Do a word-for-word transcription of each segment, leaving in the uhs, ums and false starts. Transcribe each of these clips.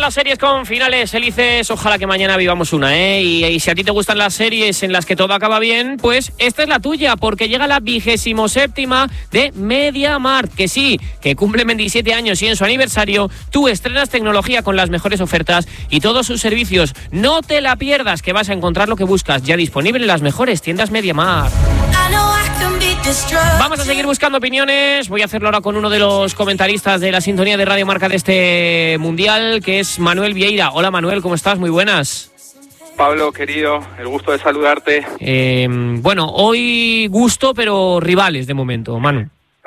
las series con finales felices. Ojalá que mañana vivamos una, ¿eh? Y, y si a ti te gustan las series en las que todo acaba bien, pues esta es la tuya, porque llega la vigésimo séptima de MediaMarkt. Que sí, que cumple veintisiete años y en su aniversario tú estrenas tecnología con las mejores ofertas y todos sus servicios. No te la pierdas, que vas a encontrar lo que buscas, ya disponible en las mejores tiendas MediaMarkt. Vamos a seguir buscando opiniones. Voy a hacerlo ahora con uno de los comentaristas de la sintonía de Radio Marca de este Mundial, que es Manuel Vieira. Hola Manuel, ¿cómo estás? Muy buenas. Pablo, querido, el gusto de saludarte. Eh, bueno, hoy gusto, pero rivales de momento, Manu.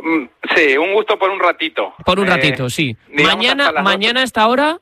Sí, un gusto por un ratito. Por un ratito, eh, sí. Mañana, mañana a esta hora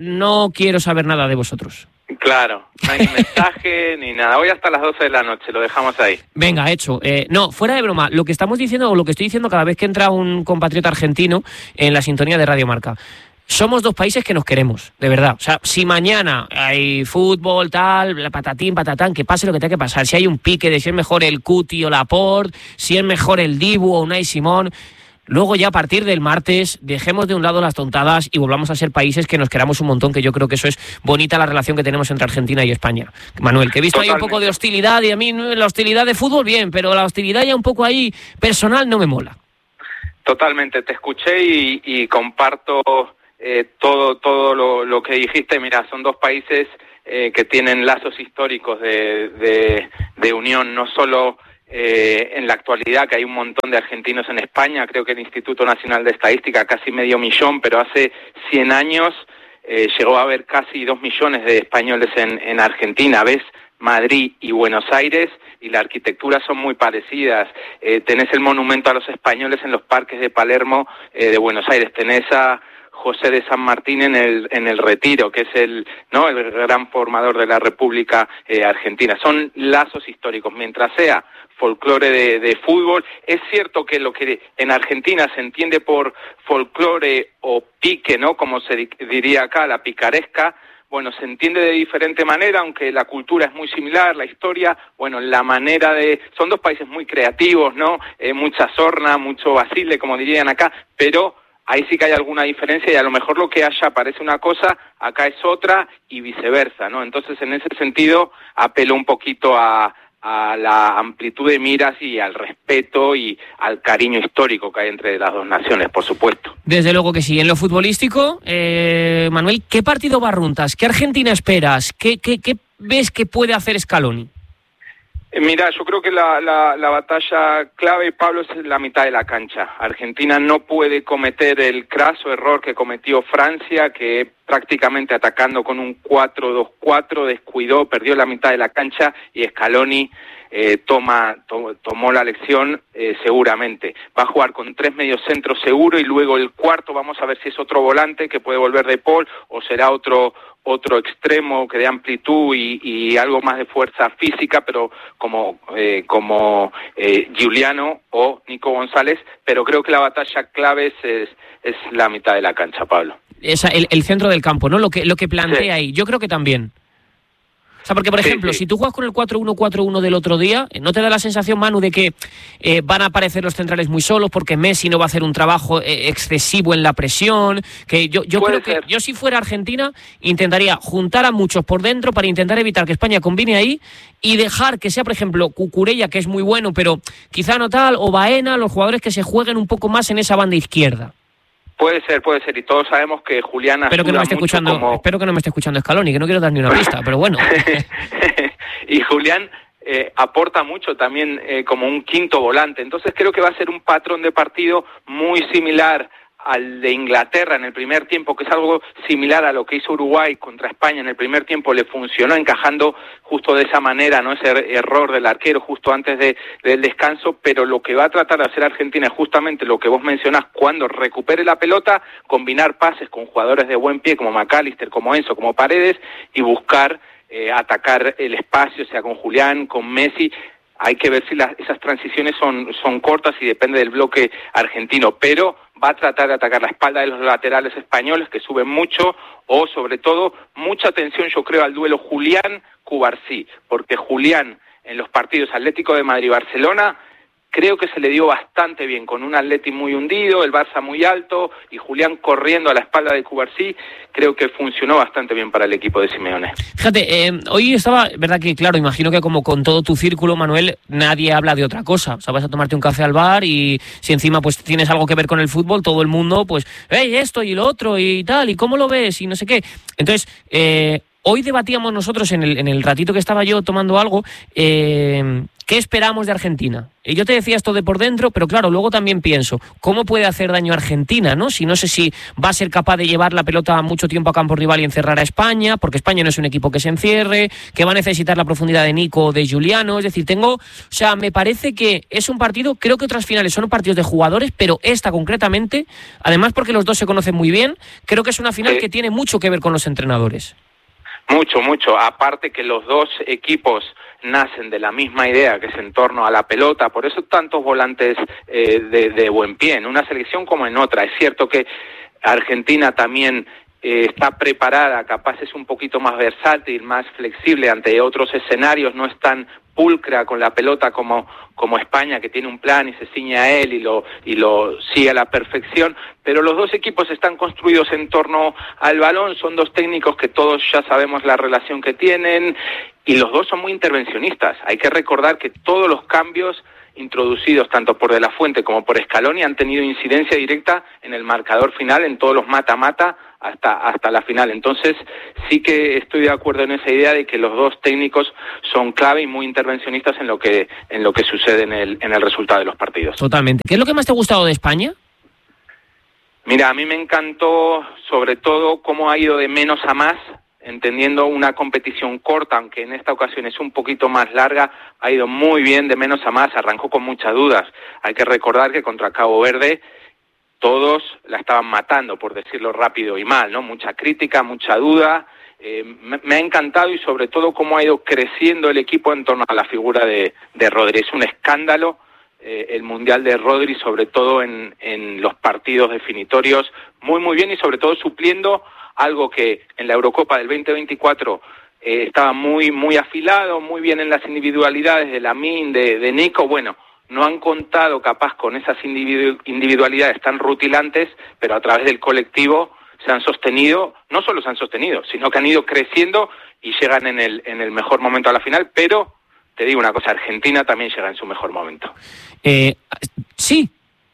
no quiero saber nada de vosotros. Claro, no hay ni mensaje ni nada. Hoy hasta las doce de la noche, lo dejamos ahí. Venga, hecho. Eh, no, fuera de broma, lo que estamos diciendo o lo que estoy diciendo cada vez que entra un compatriota argentino en la sintonía de Radio Marca. Somos dos países que nos queremos, de verdad. O sea, si mañana hay fútbol, tal, patatín, patatán, que pase lo que tenga que pasar. Si hay un pique de si es mejor el Cuti o Laporte, si es mejor el Dibu o Unai Simón... Luego ya a partir del martes dejemos de un lado las tontadas y volvamos a ser países que nos queramos un montón, que yo creo que eso es bonita la relación que tenemos entre Argentina y España. Manuel, que he visto Totalmente. Ahí un poco de hostilidad y a mí la hostilidad de fútbol bien, pero la hostilidad ya un poco ahí personal no me mola. Totalmente, te escuché y, y comparto eh, todo todo lo, lo que dijiste. Mira, son dos países eh, que tienen lazos históricos de, de, de unión, no solo... Eh, en la actualidad, que hay un montón de argentinos en España, creo que el Instituto Nacional de Estadística casi medio millón, pero hace cien años eh, llegó a haber casi dos millones de españoles en, en Argentina. Ves Madrid y Buenos Aires y la arquitectura son muy parecidas. Eh, tenés el monumento a los españoles en los parques de Palermo, eh, de Buenos Aires. Tenés a José de San Martín en el en el Retiro, que es el no el gran formador de la República eh, Argentina. Son lazos históricos. Mientras sea folclore de, de fútbol, es cierto que lo que en Argentina se entiende por folclore o pique, ¿no? Como se di- diría acá, la picaresca, bueno, se entiende de diferente manera, aunque la cultura es muy similar, la historia, bueno, la manera de... Son dos países muy creativos, ¿no? Eh, mucha sorna, mucho vacile, como dirían acá, pero... Ahí sí que hay alguna diferencia y a lo mejor lo que allá parece una cosa, acá es otra y viceversa, ¿no? Entonces, en ese sentido, apelo un poquito a, a la amplitud de miras y al respeto y al cariño histórico que hay entre las dos naciones, por supuesto. Desde luego que sí. En lo futbolístico, eh, Manuel, ¿qué partido barruntas? ¿Qué Argentina esperas? ¿Qué, qué, qué ves que puede hacer Scaloni? Mira, yo creo que la, la, la batalla clave, Pablo, es la mitad de la cancha. Argentina no puede cometer el craso error que cometió Francia, que prácticamente atacando con un cuatro dos cuatro descuidó, perdió la mitad de la cancha y Scaloni eh, toma to, tomó la lección eh, seguramente. Va a jugar con tres mediocentros seguro y luego el cuarto vamos a ver si es otro volante que puede volver de Paul o será otro... otro extremo que dé amplitud y, y algo más de fuerza física, pero como eh, como eh, Giuliano o Nico González, pero creo que la batalla clave es, es, es la mitad de la cancha, Pablo. Esa, el, el centro del campo, ¿no? Lo que, lo que plantea sí. ahí, yo creo que también. O sea, porque, por ejemplo, sí, sí. si tú juegas con el cuatro uno cuatro uno del otro día, ¿no te da la sensación, Manu, de que eh, van a aparecer los centrales muy solos porque Messi no va a hacer un trabajo eh, excesivo en la presión? Que yo, yo creo ser. que yo, si fuera Argentina, intentaría juntar a muchos por dentro para intentar evitar que España combine ahí y dejar que sea, por ejemplo, Cucurella, que es muy bueno, pero quizá no tal, o Baena, los jugadores que se jueguen un poco más en esa banda izquierda. Puede ser, puede ser, y todos sabemos que Julián espero que no me esté escuchando, como... espero que no me esté escuchando Scaloni, que no quiero dar ni una pista, pero bueno. Y Julián eh, aporta mucho también eh, como un quinto volante, entonces creo que va a ser un patrón de partido muy similar al de Inglaterra en el primer tiempo, que es algo similar a lo que hizo Uruguay contra España en el primer tiempo, le funcionó encajando justo de esa manera, no ese error del arquero justo antes de, del descanso, pero lo que va a tratar de hacer Argentina es justamente lo que vos mencionás, cuando recupere la pelota, combinar pases con jugadores de buen pie como McAllister, como Enzo, como Paredes, y buscar eh, atacar el espacio, sea con Julián, con Messi. Hay que ver si las, esas transiciones son, son cortas y depende del bloque argentino, pero va a tratar de atacar la espalda de los laterales españoles que suben mucho, o sobre todo mucha atención yo creo al duelo Julián-Cubarsí, porque Julián en los partidos Atlético de Madrid-Barcelona creo que se le dio bastante bien, con un Atleti muy hundido, el Barça muy alto y Julián corriendo a la espalda de Cubarsí. Creo que funcionó bastante bien para el equipo de Simeone. Fíjate, eh, hoy estaba, verdad que claro, imagino que como con todo tu círculo, Manuel, nadie habla de otra cosa. O sea, vas a tomarte un café al bar y si encima pues tienes algo que ver con el fútbol, todo el mundo pues, hey, esto y lo otro y tal, y cómo lo ves y no sé qué. Entonces, eh, hoy debatíamos nosotros en el, en el ratito que estaba yo tomando algo, eh, ¿qué esperamos de Argentina? Y yo te decía esto de por dentro, pero claro, luego también pienso, ¿cómo puede hacer daño a Argentina, no? Si no sé si va a ser capaz de llevar la pelota mucho tiempo a campo rival y encerrar a España, porque España no es un equipo que se encierre, que va a necesitar la profundidad de Nico o de Giuliano, es decir, tengo, o sea, me parece que es un partido, creo que otras finales son partidos de jugadores, pero esta concretamente, además porque los dos se conocen muy bien, creo que es una final sí. que tiene mucho que ver con los entrenadores. Mucho, mucho. Aparte que los dos equipos nacen de la misma idea, que es en torno a la pelota, por eso tantos volantes eh, de, de buen pie, en una selección como en otra. Es cierto que Argentina también eh, está preparada, capaz es un poquito más versátil, más flexible ante otros escenarios, no es tan pulcra con la pelota como como España, que tiene un plan y se ciñe a él y lo y lo sigue a la perfección, pero los dos equipos están construidos en torno al balón, son dos técnicos que todos ya sabemos la relación que tienen y los dos son muy intervencionistas. Hay que recordar que todos los cambios introducidos tanto por De la Fuente como por Scaloni han tenido incidencia directa en el marcador final, en todos los mata-mata hasta hasta la final. Entonces sí que estoy de acuerdo en esa idea de que los dos técnicos son clave y muy intervencionistas en lo que en lo que sucede en el en el resultado de los partidos. Totalmente. ¿Qué es lo que más te ha gustado de España? Mira, a mí me encantó sobre todo cómo ha ido de menos a más, entendiendo una competición corta, aunque en esta ocasión es un poquito más larga, ha ido muy bien de menos a más, arrancó con muchas dudas. Hay que recordar que contra Cabo Verde todos la estaban matando, por decirlo rápido y mal, ¿no? Mucha crítica, mucha duda. Eh, me, me ha encantado y sobre todo cómo ha ido creciendo el equipo en torno a la figura de, de Rodri. Es un escándalo eh, el Mundial de Rodri, sobre todo en, en los partidos definitorios, muy muy bien y sobre todo supliendo algo que en la Eurocopa del veinte veinticuatro eh, estaba muy muy afilado, muy bien en las individualidades de Lamine, de, de Nico. Bueno, no han contado capaz con esas individu- individualidades tan rutilantes, pero a través del colectivo se han sostenido, no solo se han sostenido, sino que han ido creciendo y llegan en el en el mejor momento a la final, pero te digo una cosa, Argentina también llega en su mejor momento. Eh, sí.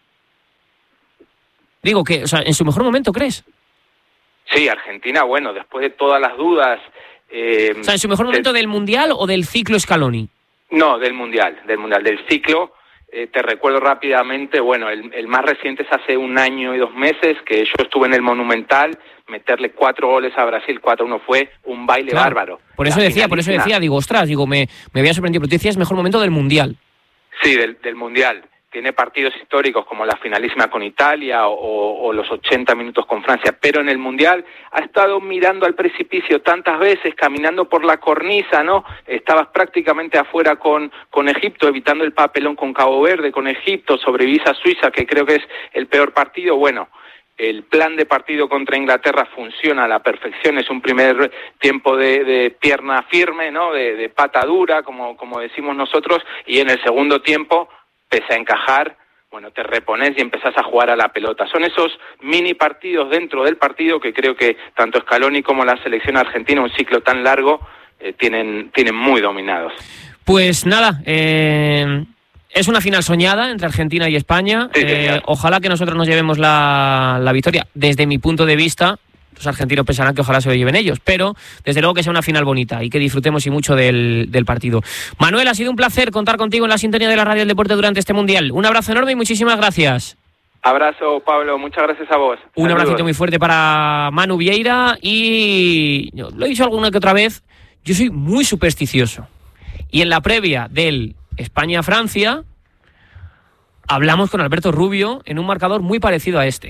Digo que, o sea, en su mejor momento, ¿crees? Sí, Argentina, bueno, después de todas las dudas... Eh, o sea, ¿en su mejor momento de, del Mundial o del ciclo Scaloni? No, del Mundial, del Mundial, del ciclo. Eh, te recuerdo rápidamente, bueno, el, el más reciente es hace un año y dos meses, que yo estuve en el Monumental, meterle cuatro goles a Brasil, cuatro uno fue un baile claro, bárbaro. Por eso decía, por eso decía, digo, ostras, digo, me, me había sorprendido, pero tú decías mejor momento del Mundial. Sí, del, del Mundial. Tiene partidos históricos como la finalísima con Italia o, o los ochenta minutos con Francia, pero en el Mundial ha estado mirando al precipicio tantas veces, caminando por la cornisa, ¿no? Estabas prácticamente afuera con, con Egipto, evitando el papelón con Cabo Verde, con Egipto, sobrevisa Suiza, que creo que es el peor partido. Bueno, el plan de partido contra Inglaterra funciona a la perfección, es un primer tiempo de, de pierna firme, ¿no? De, de pata dura, como, como decimos nosotros, y en el segundo tiempo, pese a encajar, bueno, te repones y empezás a jugar a la pelota. Son esos mini partidos dentro del partido que creo que tanto Scaloni como la selección argentina, un ciclo tan largo, eh, tienen, tienen muy dominados. Pues nada, eh, es una final soñada entre Argentina y España. Sí, eh, ojalá que nosotros nos llevemos la, la victoria. Desde mi punto de vista, los argentinos pensarán que ojalá se lo lleven ellos, pero desde luego que sea una final bonita y que disfrutemos y mucho del, del partido. Manuel, ha sido un placer contar contigo en la sintonía de la Radio del Deporte durante este Mundial. Un abrazo enorme y muchísimas gracias. Abrazo, Pablo, muchas gracias a vos. Un Saludos. abracito muy fuerte para Manu Vieira y lo he dicho alguna que otra vez, yo soy muy supersticioso. Y en la previa del España-Francia hablamos con Alberto Rubio en un marcador muy parecido a este.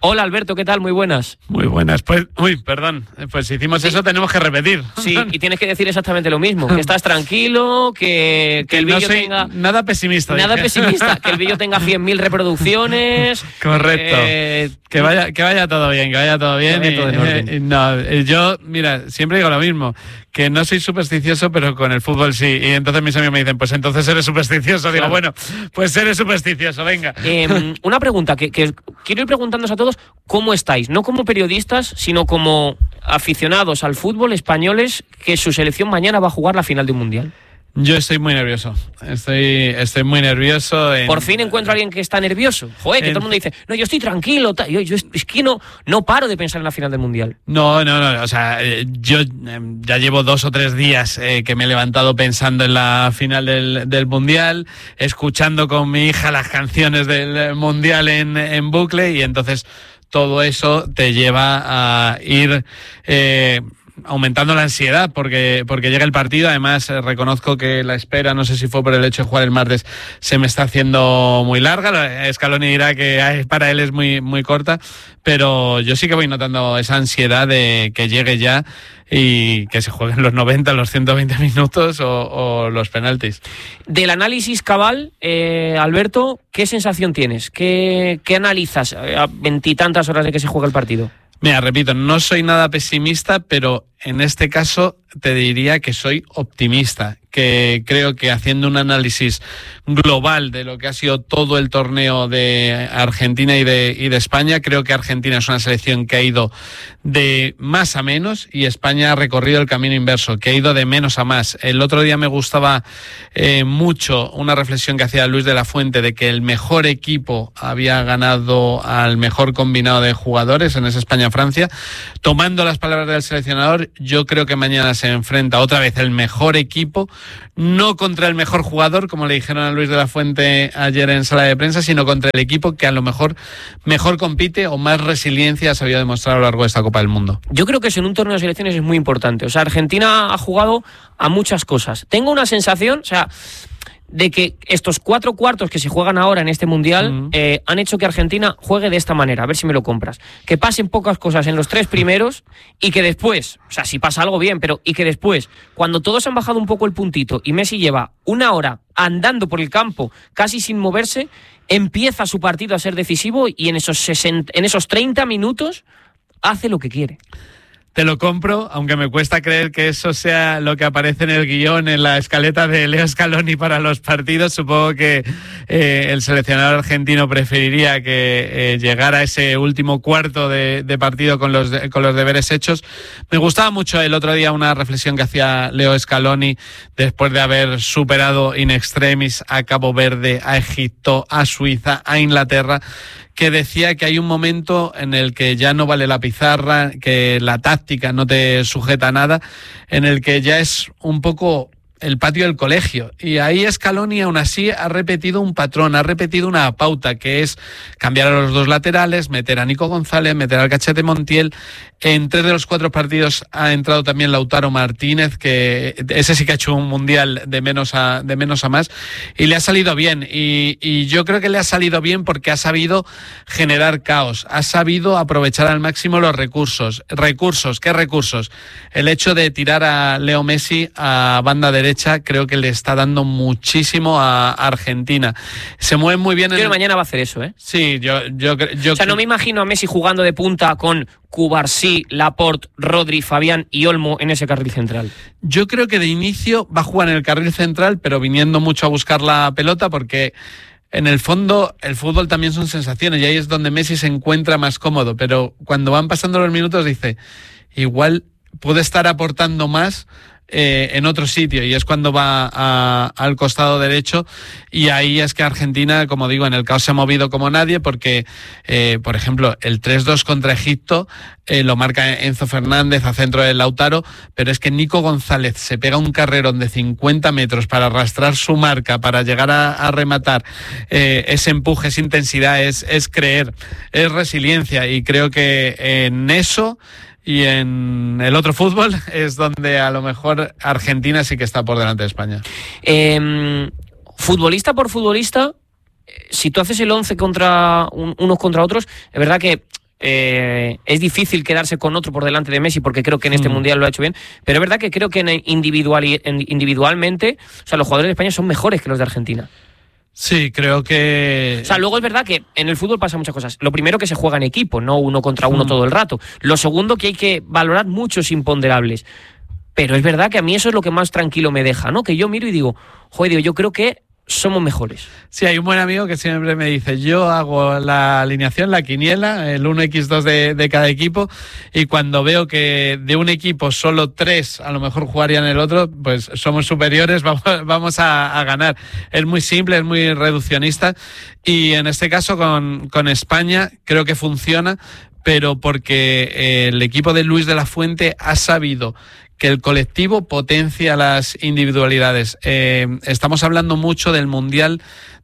Hola Alberto, ¿qué tal? Muy buenas. Muy buenas. Pues, uy, perdón. Pues si hicimos sí. eso tenemos que repetir. Sí, y tienes que decir exactamente lo mismo. Que estás tranquilo, que, que, que el vídeo no soy tenga... Nada pesimista. Nada dije. pesimista. Que el vídeo tenga cien mil reproducciones. Correcto. Eh, que vaya que vaya todo bien, que vaya todo bien. Vaya todo en orden. Y, y no, yo, mira, siempre digo lo mismo. Que no soy supersticioso, pero con el fútbol sí. Y entonces mis amigos me dicen, pues entonces eres supersticioso. Claro. Digo, bueno, pues eres supersticioso, venga. Eh, una pregunta que, que quiero ir preguntándoos a todos, ¿cómo estáis? No como periodistas, sino como aficionados al fútbol españoles, que su selección mañana va a jugar la final de un mundial. Yo estoy muy nervioso. Estoy, estoy muy nervioso. En... Por fin encuentro a alguien que está nervioso. Joder, que en... todo el mundo dice, no, yo estoy tranquilo. Yo, yo es que no, no paro de pensar en la final del Mundial. No, no, no. O sea, yo ya llevo dos o tres días eh, que me he levantado pensando en la final del, del Mundial, escuchando con mi hija las canciones del Mundial en, en bucle, y entonces todo eso te lleva a ir... Eh, aumentando la ansiedad porque porque llega el partido. Además, eh, reconozco que la espera, no sé si fue por el hecho de jugar el martes, se me está haciendo muy larga. Scaloni dirá que para él es muy muy corta, pero yo sí que voy notando esa ansiedad de que llegue ya y que se jueguen los noventa, los ciento veinte minutos o, o los penaltis. Del análisis cabal, eh, Alberto, ¿qué sensación tienes? ¿Qué, qué analizas a veintitantas horas de que se juega el partido? Mira, repito, no soy nada pesimista, pero en este caso te diría que soy optimista, que creo que haciendo un análisis global de lo que ha sido todo el torneo de Argentina y de, y de España, creo que Argentina es una selección que ha ido de más a menos y España ha recorrido el camino inverso, que ha ido de menos a más. El otro día me gustaba eh, mucho una reflexión que hacía Luis de la Fuente de que el mejor equipo había ganado al mejor combinado de jugadores en esa España-Francia. Tomando las palabras del seleccionador, yo creo que mañana se enfrenta otra vez el mejor equipo, no contra el mejor jugador, como le dijeron a Luis de la Fuente ayer en sala de prensa, sino contra el equipo que a lo mejor mejor compite o más resiliencia ha sabido demostrar a lo largo de esta Copa del Mundo. Yo creo que eso en un torneo de selecciones es muy importante. O sea, Argentina ha jugado a muchas cosas. Tengo una sensación, o sea, de que estos cuatro cuartos que se juegan ahora en este Mundial uh-huh. eh, han hecho que Argentina juegue de esta manera, a ver si me lo compras. Que pasen pocas cosas en los tres primeros y que después, o sea, si pasa algo bien, pero y que después, cuando todos han bajado un poco el puntito y Messi lleva una hora andando por el campo, casi sin moverse, empieza su partido a ser decisivo y en esos, sesenta, en esos treinta minutos hace lo que quiere. Te lo compro, aunque me cuesta creer que eso sea lo que aparece en el guión, en la escaleta de Leo Scaloni para los partidos. Supongo que eh, el seleccionador argentino preferiría que eh, llegara ese último cuarto de, de partido con los, de, con los deberes hechos. Me gustaba mucho el otro día una reflexión que hacía Leo Scaloni después de haber superado in extremis a Cabo Verde, a Egipto, a Suiza, a Inglaterra, que decía que hay un momento en el que ya no vale la pizarra, que la táctica no te sujeta a nada, en el que ya es un poco el patio del colegio. Y ahí Scaloni aún así ha repetido un patrón, ha repetido una pauta, que es cambiar a los dos laterales, meter a Nico González, meter al Cachete Montiel. En tres de los cuatro partidos ha entrado también Lautaro Martínez, que ese sí que ha hecho un mundial de menos a, de menos a más, y le ha salido bien. Y, y yo creo que le ha salido bien porque ha sabido generar caos, ha sabido aprovechar al máximo los recursos. Recursos, ¿qué recursos? El hecho de tirar a Leo Messi a banda derecha creo que le está dando muchísimo a Argentina. Se mueve muy bien. Yo creo que mañana va a hacer eso, ¿eh? Sí, yo, yo, yo... O sea, no me imagino a Messi jugando de punta con Cubarsí, Laporte, Rodri, Fabián y Olmo en ese carril central. Yo creo que de inicio va a jugar en el carril central, pero viniendo mucho a buscar la pelota, porque en el fondo el fútbol también son sensaciones y ahí es donde Messi se encuentra más cómodo, pero cuando van pasando los minutos dice, igual puede estar aportando más Eh, en otro sitio, y es cuando va a, al costado derecho, y ahí es que Argentina, como digo, en el caos se ha movido como nadie, porque eh, por ejemplo el tres dos contra Egipto eh, lo marca Enzo Fernández a centro del Lautaro, pero es que Nico González se pega un carrerón de cincuenta metros para arrastrar su marca, para llegar a, a rematar. Eh, ese empuje, esa intensidad, es, es creer, es resiliencia, y creo que en eso y en el otro fútbol es donde a lo mejor Argentina sí que está por delante de España. Eh, futbolista por futbolista, si tú haces el once contra un, unos contra otros, es verdad que Eh, es difícil quedarse con otro por delante de Messi porque creo que en este mm. Mundial lo ha hecho bien, pero es verdad que creo que en individual, en individualmente, o sea, los jugadores de España son mejores que los de Argentina. Sí, creo que... O sea, luego es verdad que en el fútbol pasan muchas cosas. Lo primero, que se juega en equipo, no uno contra uno mm. todo el rato. Lo segundo, que hay que valorar muchos imponderables. Pero es verdad que a mí eso es lo que más tranquilo me deja, ¿no? Que yo miro y digo, joder, digo, yo creo que somos mejores. Sí, hay un buen amigo que siempre me dice, yo hago la alineación, la quiniela, el uno equis dos de, de cada equipo, y cuando veo que de un equipo solo tres a lo mejor jugarían el otro, pues somos superiores, vamos, vamos a, a ganar. Es muy simple, es muy reduccionista, y en este caso con, con España creo que funciona, pero porque el equipo de Luis de la Fuente ha sabido que el colectivo potencia las individualidades. Eh, estamos hablando mucho del Mundial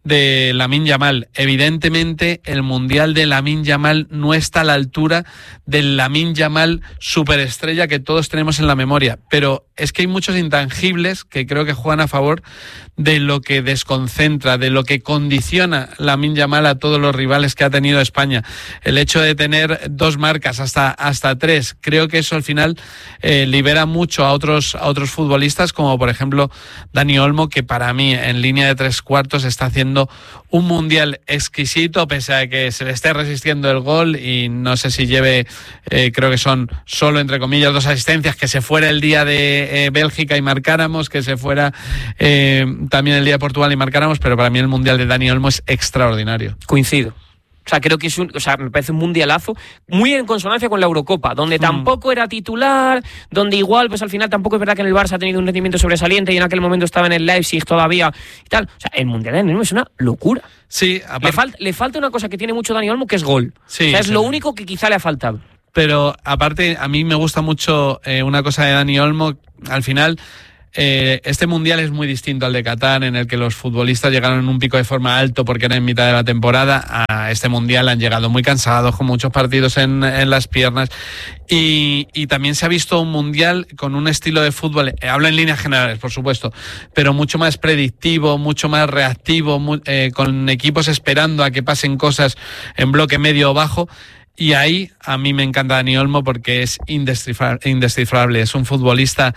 de Lamine Yamal. Evidentemente, el Mundial de Lamine Yamal no está a la altura del Lamine Yamal superestrella que todos tenemos en la memoria, pero es que hay muchos intangibles que creo que juegan a favor de lo que desconcentra, de lo que condiciona Lamine Yamal a todos los rivales que ha tenido España. El hecho de tener dos marcas, hasta, hasta tres, creo que eso al final eh, libera mucho a otros, a otros futbolistas, como por ejemplo Dani Olmo, que para mí en línea de tres cuartos está haciendo un mundial exquisito, pese a que se le esté resistiendo el gol, y no sé si lleve, eh, creo que son solo entre comillas dos asistencias, que se fuera el día de eh, Bélgica y marcáramos, que se fuera eh, también el día de Portugal y marcáramos, pero para mí el mundial de Dani Olmo es extraordinario. Coincido. O sea, creo que es un, o sea, me parece un mundialazo muy en consonancia con la Eurocopa, donde mm. tampoco era titular, donde igual, pues al final tampoco es verdad que en el Barça ha tenido un rendimiento sobresaliente y en aquel momento estaba en el Leipzig todavía y tal. O sea, el mundial de Dani Olmo es una locura. Sí, aparte... le, fal- le falta una cosa que tiene mucho Dani Olmo, que es gol. Sí, o sea, es sí. lo único que quizá le ha faltado. Pero aparte, a mí me gusta mucho eh, una cosa de Dani Olmo. Al final, Eh, este mundial es muy distinto al de Qatar, en el que los futbolistas llegaron en un pico de forma alto porque era en mitad de la temporada. A este mundial han llegado muy cansados, con muchos partidos en, en las piernas, y, y también se ha visto un mundial con un estilo de fútbol, eh, hablo en líneas generales por supuesto, pero mucho más predictivo, mucho más reactivo, muy, eh, con equipos esperando a que pasen cosas en bloque medio o bajo. Y ahí a mí me encanta Dani Olmo porque es indescifrable. Es un futbolista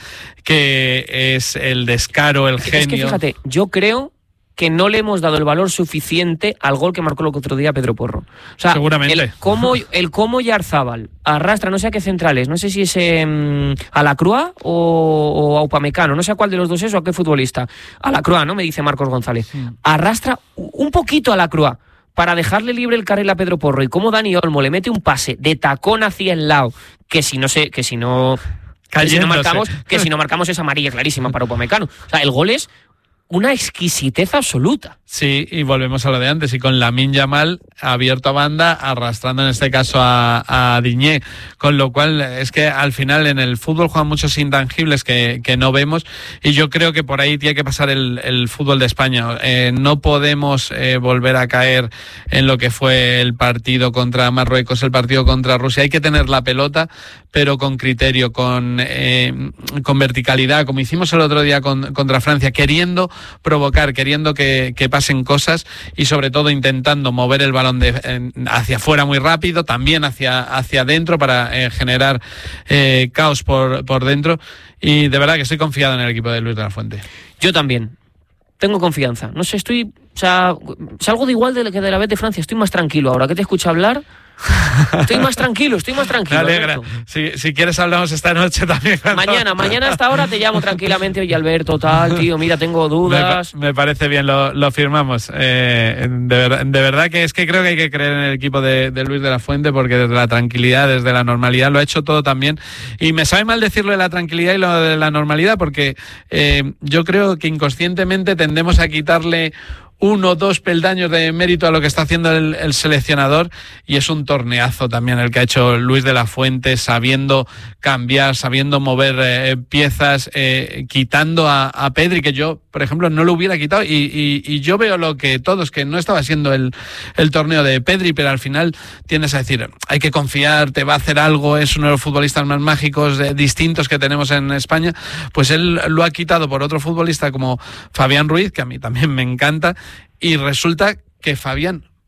que es el descaro, el genio. Es que fíjate, yo creo que no le hemos dado el valor suficiente al gol que marcó el otro día Pedro Porro. O sea, seguramente. El cómo, el cómo Yarzábal arrastra, no sé a qué centrales, no sé si es eh, a la Crua o, o a Upamecano, no sé a cuál de los dos es o a qué futbolista. A la Crua, ¿no? Me dice Marcos González. Sí. Arrastra un poquito a la Crua para dejarle libre el carril a Pedro Porro, y como Dani Olmo le mete un pase de tacón hacia el lado, que si no sé, que si no, que si no marcamos, que si no marcamos es amarilla clarísima para Upamecano. O sea, el gol es una exquisitez absoluta. Sí, y volvemos a lo de antes, y con Lamine Yamal abierto a banda, arrastrando en este caso a, a Digne, con lo cual es que al final en el fútbol juegan muchos intangibles que, que no vemos, y yo creo que por ahí tiene que pasar el, el fútbol de España. Eh, no podemos eh, volver a caer en lo que fue el partido contra Marruecos, el partido contra Rusia. Hay que tener la pelota, pero con criterio, con, eh, con verticalidad, como hicimos el otro día con, contra Francia, queriendo provocar, queriendo que, que pasen cosas, y sobre todo intentando mover el balón de, eh, hacia afuera muy rápido, también hacia, hacia adentro, para eh, generar eh, caos por, por dentro. Y de verdad que estoy confiado en el equipo de Luis de la Fuente. Yo también. Tengo confianza. No sé, estoy... O sea, salgo de igual de que de la vez de Francia. Estoy más tranquilo ahora que te escucho hablar. Estoy más tranquilo, estoy más tranquilo. Me alegra. Si, si quieres hablamos esta noche también. Mañana, mañana a esta hora te llamo tranquilamente. Oye, Alberto, tal, tío, mira, tengo dudas. Me, me parece bien, lo, lo firmamos. Eh, de, ver, de verdad que es que creo que hay que creer en el equipo de, de Luis de la Fuente, porque desde la tranquilidad, desde la normalidad, lo ha hecho todo también. Y me sabe mal decirlo de la tranquilidad y lo de la normalidad, porque eh, yo creo que inconscientemente tendemos a quitarle uno o dos peldaños de mérito a lo que está haciendo el, el seleccionador, y es un torneazo también el que ha hecho Luis de la Fuente, sabiendo cambiar, sabiendo mover eh, piezas, eh, quitando a, a Pedri, que yo, por ejemplo, no lo hubiera quitado, y, y, y yo veo lo que todos, que no estaba siendo el, el torneo de Pedri, pero al final tienes a decir, hay que confiar, te va a hacer algo, es uno de los futbolistas más mágicos, eh, distintos que tenemos en España. Pues él lo ha quitado por otro futbolista como Fabián Ruiz, que a mí también me encanta. Y resulta que Fabián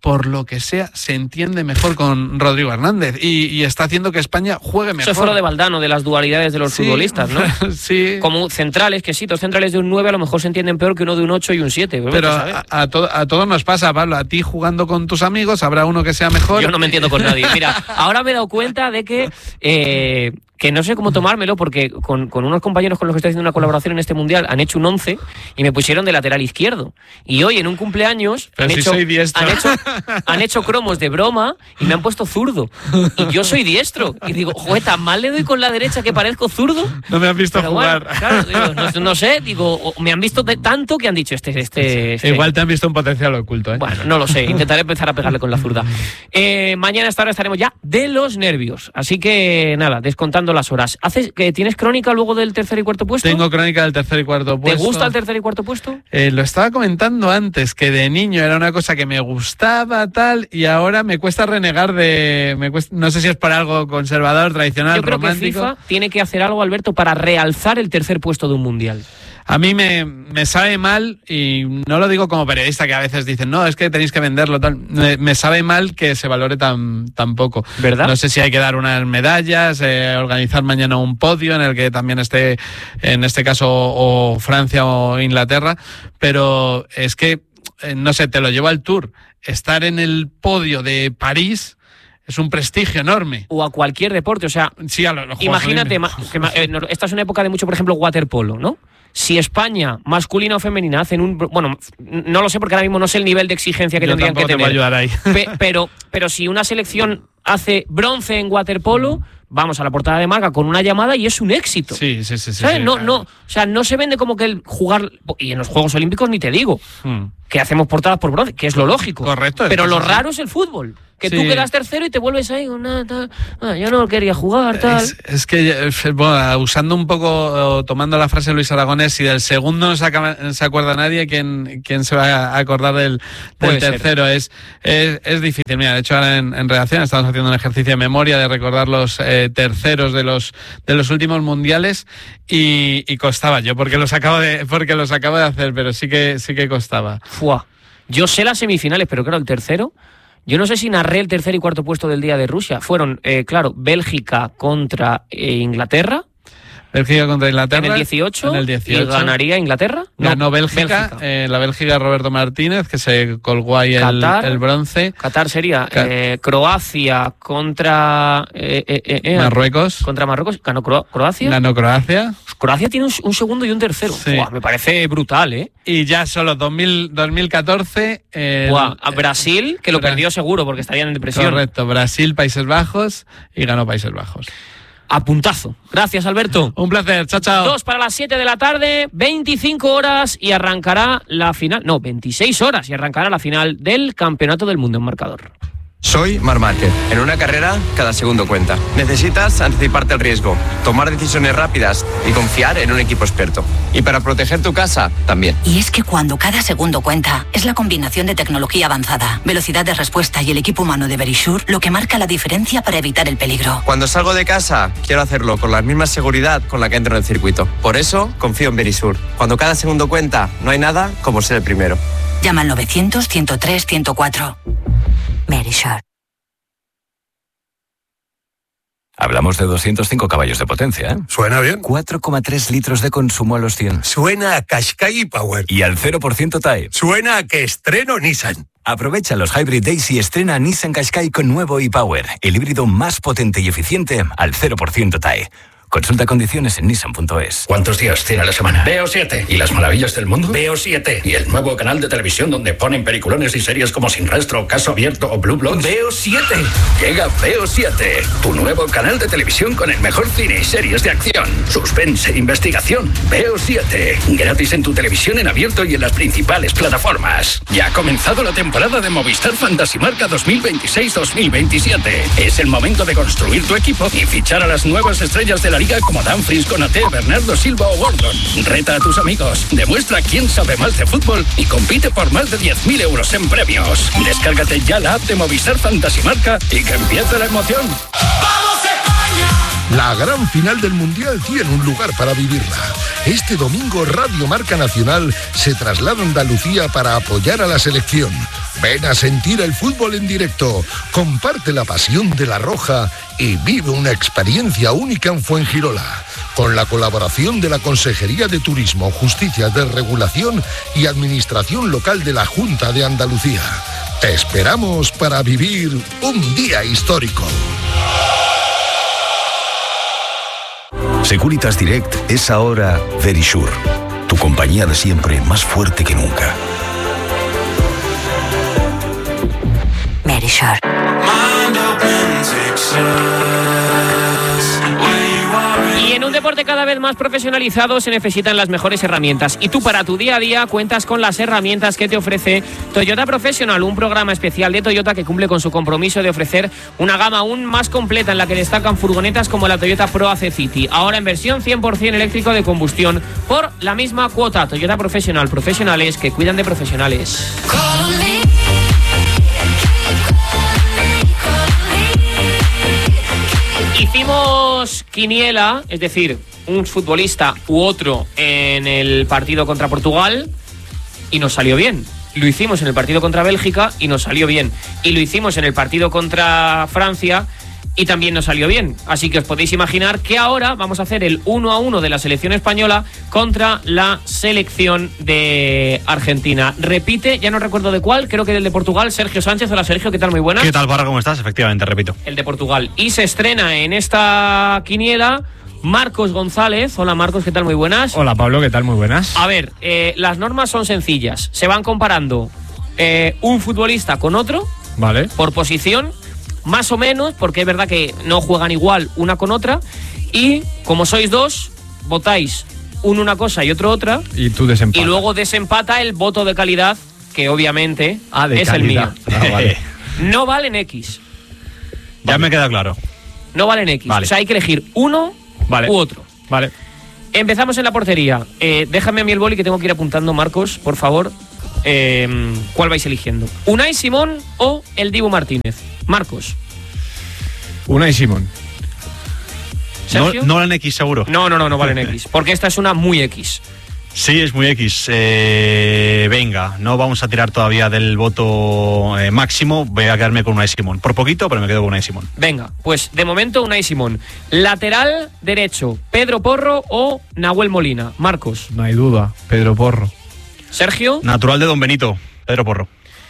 por lo que sea, se entiende mejor con Rodrigo Hernández y, y está haciendo que España juegue mejor. Eso fue lo de Valdano, de las dualidades de los sí, futbolistas, ¿no? Sí. Como centrales, que sí, dos centrales de un nueve a lo mejor se entienden peor que uno de un ocho y un siete. Pero a, a, to, a todos nos pasa, Pablo. A ti jugando con tus amigos habrá uno que sea mejor. Yo no me entiendo con nadie. Mira, ahora me he dado cuenta de que... Eh, que no sé cómo tomármelo porque con, con unos compañeros con los que estoy haciendo una colaboración en este mundial han hecho un once y me pusieron de lateral izquierdo. Y hoy en un cumpleaños han, si hecho, han, hecho, han hecho cromos de broma y me han puesto zurdo. Y yo soy diestro. Y digo, joder, tan mal le doy con la derecha que parezco zurdo. No me han visto Pero jugar. Bueno, claro, digo, no, no sé, digo, me han visto de tanto que han dicho este, este, este. Igual te han visto un potencial oculto, ¿eh? Bueno, no lo sé. Intentaré empezar a pegarle con la zurda. Eh, mañana a esta hora estaremos ya de los nervios. Así que nada, descontando las horas. ¿Haces que tienes crónica luego del tercer y cuarto puesto? Tengo crónica del tercer y cuarto puesto. ¿Te gusta el tercer y cuarto puesto? Eh, lo estaba comentando antes, que de niño era una cosa que me gustaba tal y ahora me cuesta renegar de... Me cuesta, no sé si es por algo conservador, tradicional, Yo creo romántico. que FIFA tiene que hacer algo, Alberto, para realzar el tercer puesto de un mundial. A mí me, me sabe mal, y no lo digo como periodista, que a veces dicen, no, es que tenéis que venderlo, tal. Me, me sabe mal que se valore tan, tan poco. ¿Verdad? No sé si hay que dar unas medallas, eh, organizar mañana un podio en el que también esté, en este caso, o, o Francia o Inglaterra, pero es que, eh, no sé, te lo llevo al Tour. Estar en el podio de París es un prestigio enorme. O a cualquier deporte, o sea, sí, a los, los imagínate, ma, que, eh, esta es una época de mucho, por ejemplo, waterpolo, ¿no? Si España, masculina o femenina, hacen un... Bueno, no lo sé porque ahora mismo no sé el nivel de exigencia que Yo tendrían que te tener. voy a ayudar ahí. Pe, pero, pero si una selección hace bronce en waterpolo, vamos a la portada de Marca con una llamada y es un éxito. Sí, sí, sí. sí, ¿sabes? sí no, claro. no, o sea, no se vende como que el jugar... Y en los Juegos Olímpicos ni te digo, hmm. que hacemos portadas por bronce, que es lo lógico. Correcto. Pero lo sí. raro es el fútbol. Que sí. tú quedas tercero y te vuelves ahí con nada, tal. Ah, yo no quería jugar, tal. Es, es que, bueno, usando un poco, tomando la frase de Luis Aragonés, si del segundo no se, acaba, no se acuerda nadie, ¿quién, quién se va a acordar del, del tercero? Es, es, es difícil. Mira, de hecho, ahora en, en redacción estamos haciendo un ejercicio de memoria de recordar los eh, terceros de los, de los últimos mundiales y, y costaba. Yo porque los acabo de, porque los acabo de hacer, pero sí que, sí que costaba. Fua. Yo sé las semifinales, pero claro, el tercero... Yo no sé si narré el tercer y cuarto puesto del día de Rusia. Fueron, eh, claro, Bélgica contra eh, Inglaterra. Bélgica contra Inglaterra. En el dieciocho. En el dieciocho. ¿Y ganaría Inglaterra? No, Ganó Bélgica. Bélgica. Eh, la Bélgica Roberto Martínez, que se colgó ahí el, el bronce. Qatar sería Cat- eh, Croacia contra... Eh, eh, eh, Marruecos. Contra Marruecos. ¿Ganó Cro- Croacia? Ganó Croacia. Croacia tiene un, un segundo y un tercero. Sí. Buah, me parece brutal, ¿eh? Y ya solo dos mil, dos mil catorce... Eh, Buah, a Brasil, que lo Bra- perdió seguro porque estarían en depresión. Correcto. Brasil, Países Bajos y ganó Países Bajos. A puntazo. Gracias, Alberto. Un placer. Chao, chao. Dos para las siete de la tarde, veinticinco horas y arrancará la final. No, veintiséis horas y arrancará la final del Campeonato del Mundo en marcador. Soy Marc Márquez. En una carrera, cada segundo cuenta. Necesitas anticiparte al riesgo, tomar decisiones rápidas y confiar en un equipo experto. Y para proteger tu casa, también. Y es que cuando cada segundo cuenta, es la combinación de tecnología avanzada, velocidad de respuesta y el equipo humano de Verisure lo que marca la diferencia para evitar el peligro. Cuando salgo de casa, quiero hacerlo con la misma seguridad con la que entro en el circuito. Por eso, confío en Verisure. Cuando cada segundo cuenta, no hay nada como ser el primero. Llama al novecientos, ciento tres, ciento cuatro. Verisure. Hablamos de doscientos cinco caballos de potencia, ¿eh? Suena bien. cuatro coma tres litros de consumo a los cien. Suena a Qashqai Power. Y al cero por ciento T A E. Suena a que estreno Nissan. Aprovecha los Hybrid Days y estrena Nissan Qashqai con nuevo e-Power, el híbrido más potente y eficiente al cero por ciento T A E. Consulta condiciones en nissan punto es. ¿Cuántos días tiene la semana? Veo siete. ¿Y las maravillas del mundo? Veo siete. ¿Y el nuevo canal de televisión donde ponen peliculones y series como Sin Rastro, Caso Abierto o Blue Bloods? Veo siete. Llega Veo siete, tu nuevo canal de televisión con el mejor cine y series de acción, suspense e investigación. Veo siete. Gratis en tu televisión en abierto y en las principales plataformas. Ya ha comenzado la temporada de Movistar Fantasy Marca dos mil veintiséis dos mil veintisiete. Es el momento de construir tu equipo y fichar a las nuevas estrellas de la liga como Dumfries, Konaté, Bernardo Silva o Gordon. Reta a tus amigos, demuestra quién sabe más de fútbol y compite por más de diez mil euros en premios. Descárgate ya la app de Movistar Fantasy Marca y que empiece la emoción. ¡Vamos España! La gran final del Mundial tiene un lugar para vivirla. Este domingo Radio Marca Nacional se traslada a Andalucía para apoyar a la selección. Ven a sentir el fútbol en directo, comparte la pasión de la Roja y vive una experiencia única en Fuengirola. Con la colaboración de la Consejería de Turismo, Justicia, Desregulación y Administración Local de la Junta de Andalucía. Te esperamos para vivir un día histórico. Securitas Direct es ahora Verisure, tu compañía de siempre más fuerte que nunca. Verisure. Y en un deporte cada vez más profesionalizado se necesitan las mejores herramientas. Y tú para tu día a día cuentas con las herramientas que te ofrece Toyota Professional, un programa especial de Toyota que cumple con su compromiso de ofrecer una gama aún más completa en la que destacan furgonetas como la Toyota Pro A C City, ahora en versión cien por ciento eléctrico de combustión por la misma cuota. Toyota Professional, profesionales que cuidan de profesionales. Hicimos quiniela, es decir, un futbolista u otro en el partido contra Portugal y nos salió bien. Lo hicimos en el partido contra Bélgica y nos salió bien. Y lo hicimos en el partido contra Francia y también nos salió bien. Así que os podéis imaginar que ahora vamos a hacer el uno a uno de la selección española contra la selección de Argentina. Repite, ya no recuerdo de cuál, creo que del de Portugal, Sergio Sánchez. Hola Sergio, ¿qué tal? Muy buenas. ¿Qué tal, Parra? ¿Cómo estás? Efectivamente, repito. El de Portugal. Y se estrena en esta quiniela Marcos González. Hola Marcos, ¿qué tal? Muy buenas. Hola Pablo, ¿qué tal? Muy buenas. A ver, eh, las normas son sencillas. Se van comparando eh, un futbolista con otro, vale, por posición, más o menos, porque es verdad que no juegan igual una con otra. Y como sois dos, votáis uno una cosa y otro otra. Y tú desempatas. Y luego desempata el voto de calidad, que obviamente ah, de es calidad. el mío. Ah, vale. No valen X. Ya vale. Me queda claro. No valen X. Vale. O sea, hay que elegir uno vale. u otro. Vale. Empezamos en la portería. Eh, déjame a mí el boli que tengo que ir apuntando, Marcos, por favor. Eh, ¿Cuál vais eligiendo? ¿Unai Simón o el Dibu Martínez? Marcos. Unai Simón. No, no valen X, seguro. No, no, no, no valen X. Porque esta es una muy X. Sí, es muy X. Eh, venga, no vamos a tirar todavía del voto eh, máximo. Voy a quedarme con Unai Simón. Por poquito, pero me quedo con Unai Simón. Venga, pues de momento Unai Simón. Lateral derecho, Pedro Porro o Nahuel Molina. Marcos. No hay duda, Pedro Porro. Sergio. Natural de Don Benito, Pedro Porro.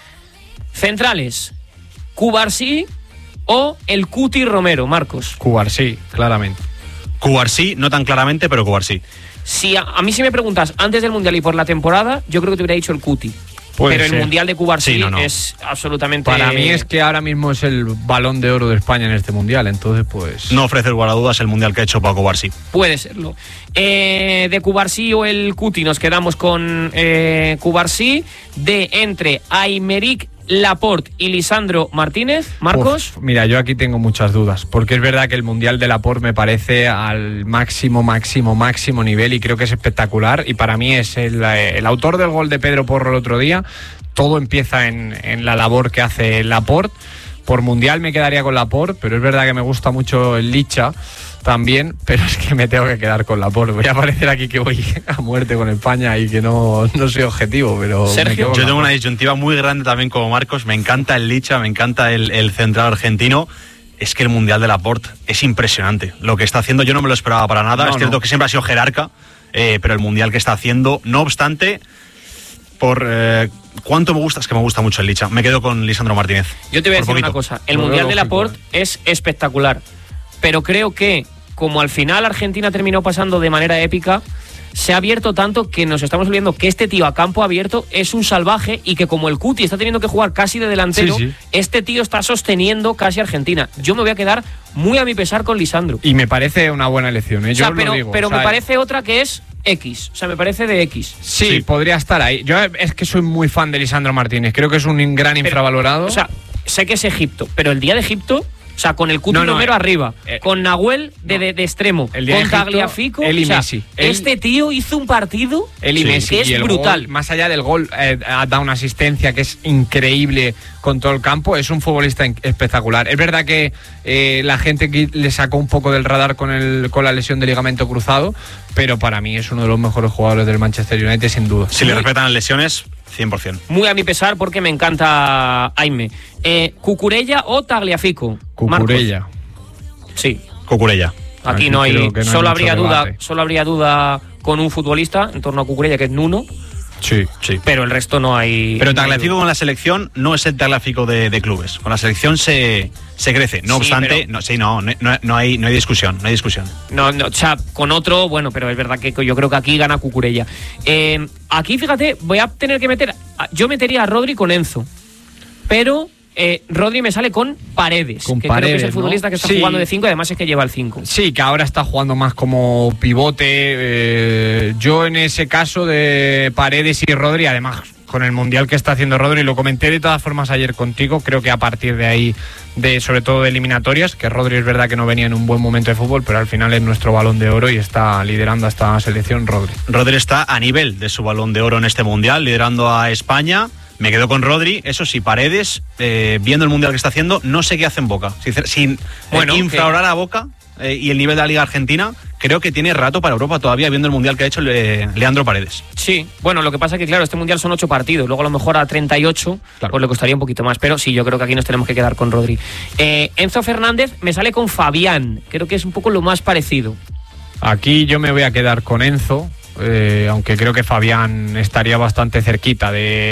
Centrales, Cubarsí o el Cuti Romero. Marcos. Cubarsí, claramente. Cubarsí, no tan claramente, pero Cubarsí. Si a, a mí si me preguntas antes del Mundial y por la temporada, yo creo que te hubiera dicho el Cuti. Puede pero ser. el Mundial de Cubarsí sí, no, no. es absolutamente... Para mí es que ahora mismo es el Balón de Oro de España en este Mundial, entonces pues... No ofrece lugar a dudas el Mundial que ha hecho Paco Cubarsí. Puede serlo. Eh, de Cubarsí o el Cuti nos quedamos con eh, Cubarsí. De entre Aymeric Laporte y Lisandro Martínez. Marcos. Uf, mira, yo aquí tengo muchas dudas, porque es verdad que el Mundial de Laporte me parece al máximo, máximo, máximo nivel y creo que es espectacular, y para mí es el, el autor del gol de Pedro Porro el otro día. Todo empieza en, en la labor que hace Laporte. Por Mundial me quedaría con Laporte, pero es verdad que me gusta mucho el Licha también, pero es que me tengo que quedar con Laporte. Voy a parecer aquí que voy a muerte con España y que no, no soy objetivo, pero... Sergio, yo tengo una disyuntiva muy grande también como Marcos. Me encanta el Licha, me encanta el, el central argentino. Es que el Mundial de Laporte es impresionante. Lo que está haciendo yo no me lo esperaba para nada. No, es cierto no. que siempre ha sido jerarca, eh, pero el Mundial que está haciendo, no obstante... Por eh, cuánto me gusta, es que me gusta mucho el Licha. Me quedo con Lisandro Martínez. Yo te voy a decir una cosa. El no Mundial de lógico, Laporte eh. es espectacular. Pero creo que, como al final Argentina terminó pasando de manera épica, se ha abierto tanto que nos estamos olvidando que este tío a campo abierto es un salvaje y que como el Cuti está teniendo que jugar casi de delantero, sí, sí. este tío está sosteniendo casi a Argentina. Yo me voy a quedar muy a mi pesar con Lisandro. Y me parece una buena elección, ¿eh? Yo o sea, pero, lo digo. pero o sea, me parece otra que es X, o sea, me parece de X. Sí, sí, podría estar ahí. Yo es que soy muy fan de Lisandro Martínez, creo que es un gran pero, infravalorado. O sea, sé que es Egipto, pero el día de Egipto O sea, con el Cuti No, no, Romero eh, arriba, eh, con Nahuel de, de, de extremo, El de con Egipto, Tagliafico. él y o sea, Messi. Él- Este tío hizo un partido Él y que Messi. es y el brutal. gol, más allá del gol, eh, ha dado una asistencia que es increíble con todo el campo. Es un futbolista in- espectacular. Es verdad que eh, la gente que le sacó un poco del radar con, el, con la lesión de ligamento cruzado, pero para mí es uno de los mejores jugadores del Manchester United, sin duda. Si le respetan las lesiones, cien por ciento. Muy a mi pesar porque me encanta Aime. Eh, ¿Cucurella o Tagliafico? Cucurella. Marcos. Sí. Cucurella. Aquí, Aquí no hay, creo que no hay solo mucho habría duda, debate. solo habría duda con un futbolista en torno a Cucurella, que es Nuno, Sí. Sí. pero el resto no hay. Pero no hay Tagliafico duda. con la selección no es el Tagliafico de, de clubes. Con la selección se, se crece. No Sí, obstante, pero- no, sí, no, no, no hay, no hay discusión, no hay discusión. No, no, o sea, con otro, bueno, pero es verdad que yo creo que aquí gana Cucurella. Eh, aquí, fíjate, voy a tener que meter. Yo metería a Rodri con Enzo, pero eh, Rodri me sale con Paredes, Con que creo que es Paredes, el futbolista ¿no? que está Sí. jugando de cinco y además es que lleva el cinco. Sí, que ahora está jugando más como pivote. eh, yo en ese caso de Paredes y Rodri, además con el mundial que está haciendo Rodri, lo comenté de todas formas ayer contigo, creo que a partir de ahí, de sobre todo de eliminatorias, que Rodri es verdad que no venía en un buen momento de fútbol, pero al final es nuestro Balón de Oro y está liderando a esta selección Rodri. Rodri está a nivel de su Balón de Oro en este mundial, liderando a España. Me quedo con Rodri. Eso sí, Paredes, eh, viendo el mundial que está haciendo, no sé qué hace en Boca. Sin, sin Bueno, eh, infravalorar a Boca eh, y el nivel de la Liga Argentina, creo que tiene rato para Europa todavía, viendo el mundial que ha hecho Le- Leandro Paredes. Sí, bueno, lo que pasa es que, claro, este mundial son ocho partidos, luego a lo mejor a treinta y ocho, Claro. pues le costaría un poquito más, pero sí, yo creo que aquí nos tenemos que quedar con Rodri. Eh, Enzo Fernández me sale con Fabián, creo que es un poco lo más parecido. Aquí yo me voy a quedar con Enzo, eh, aunque creo que Fabián estaría bastante cerquita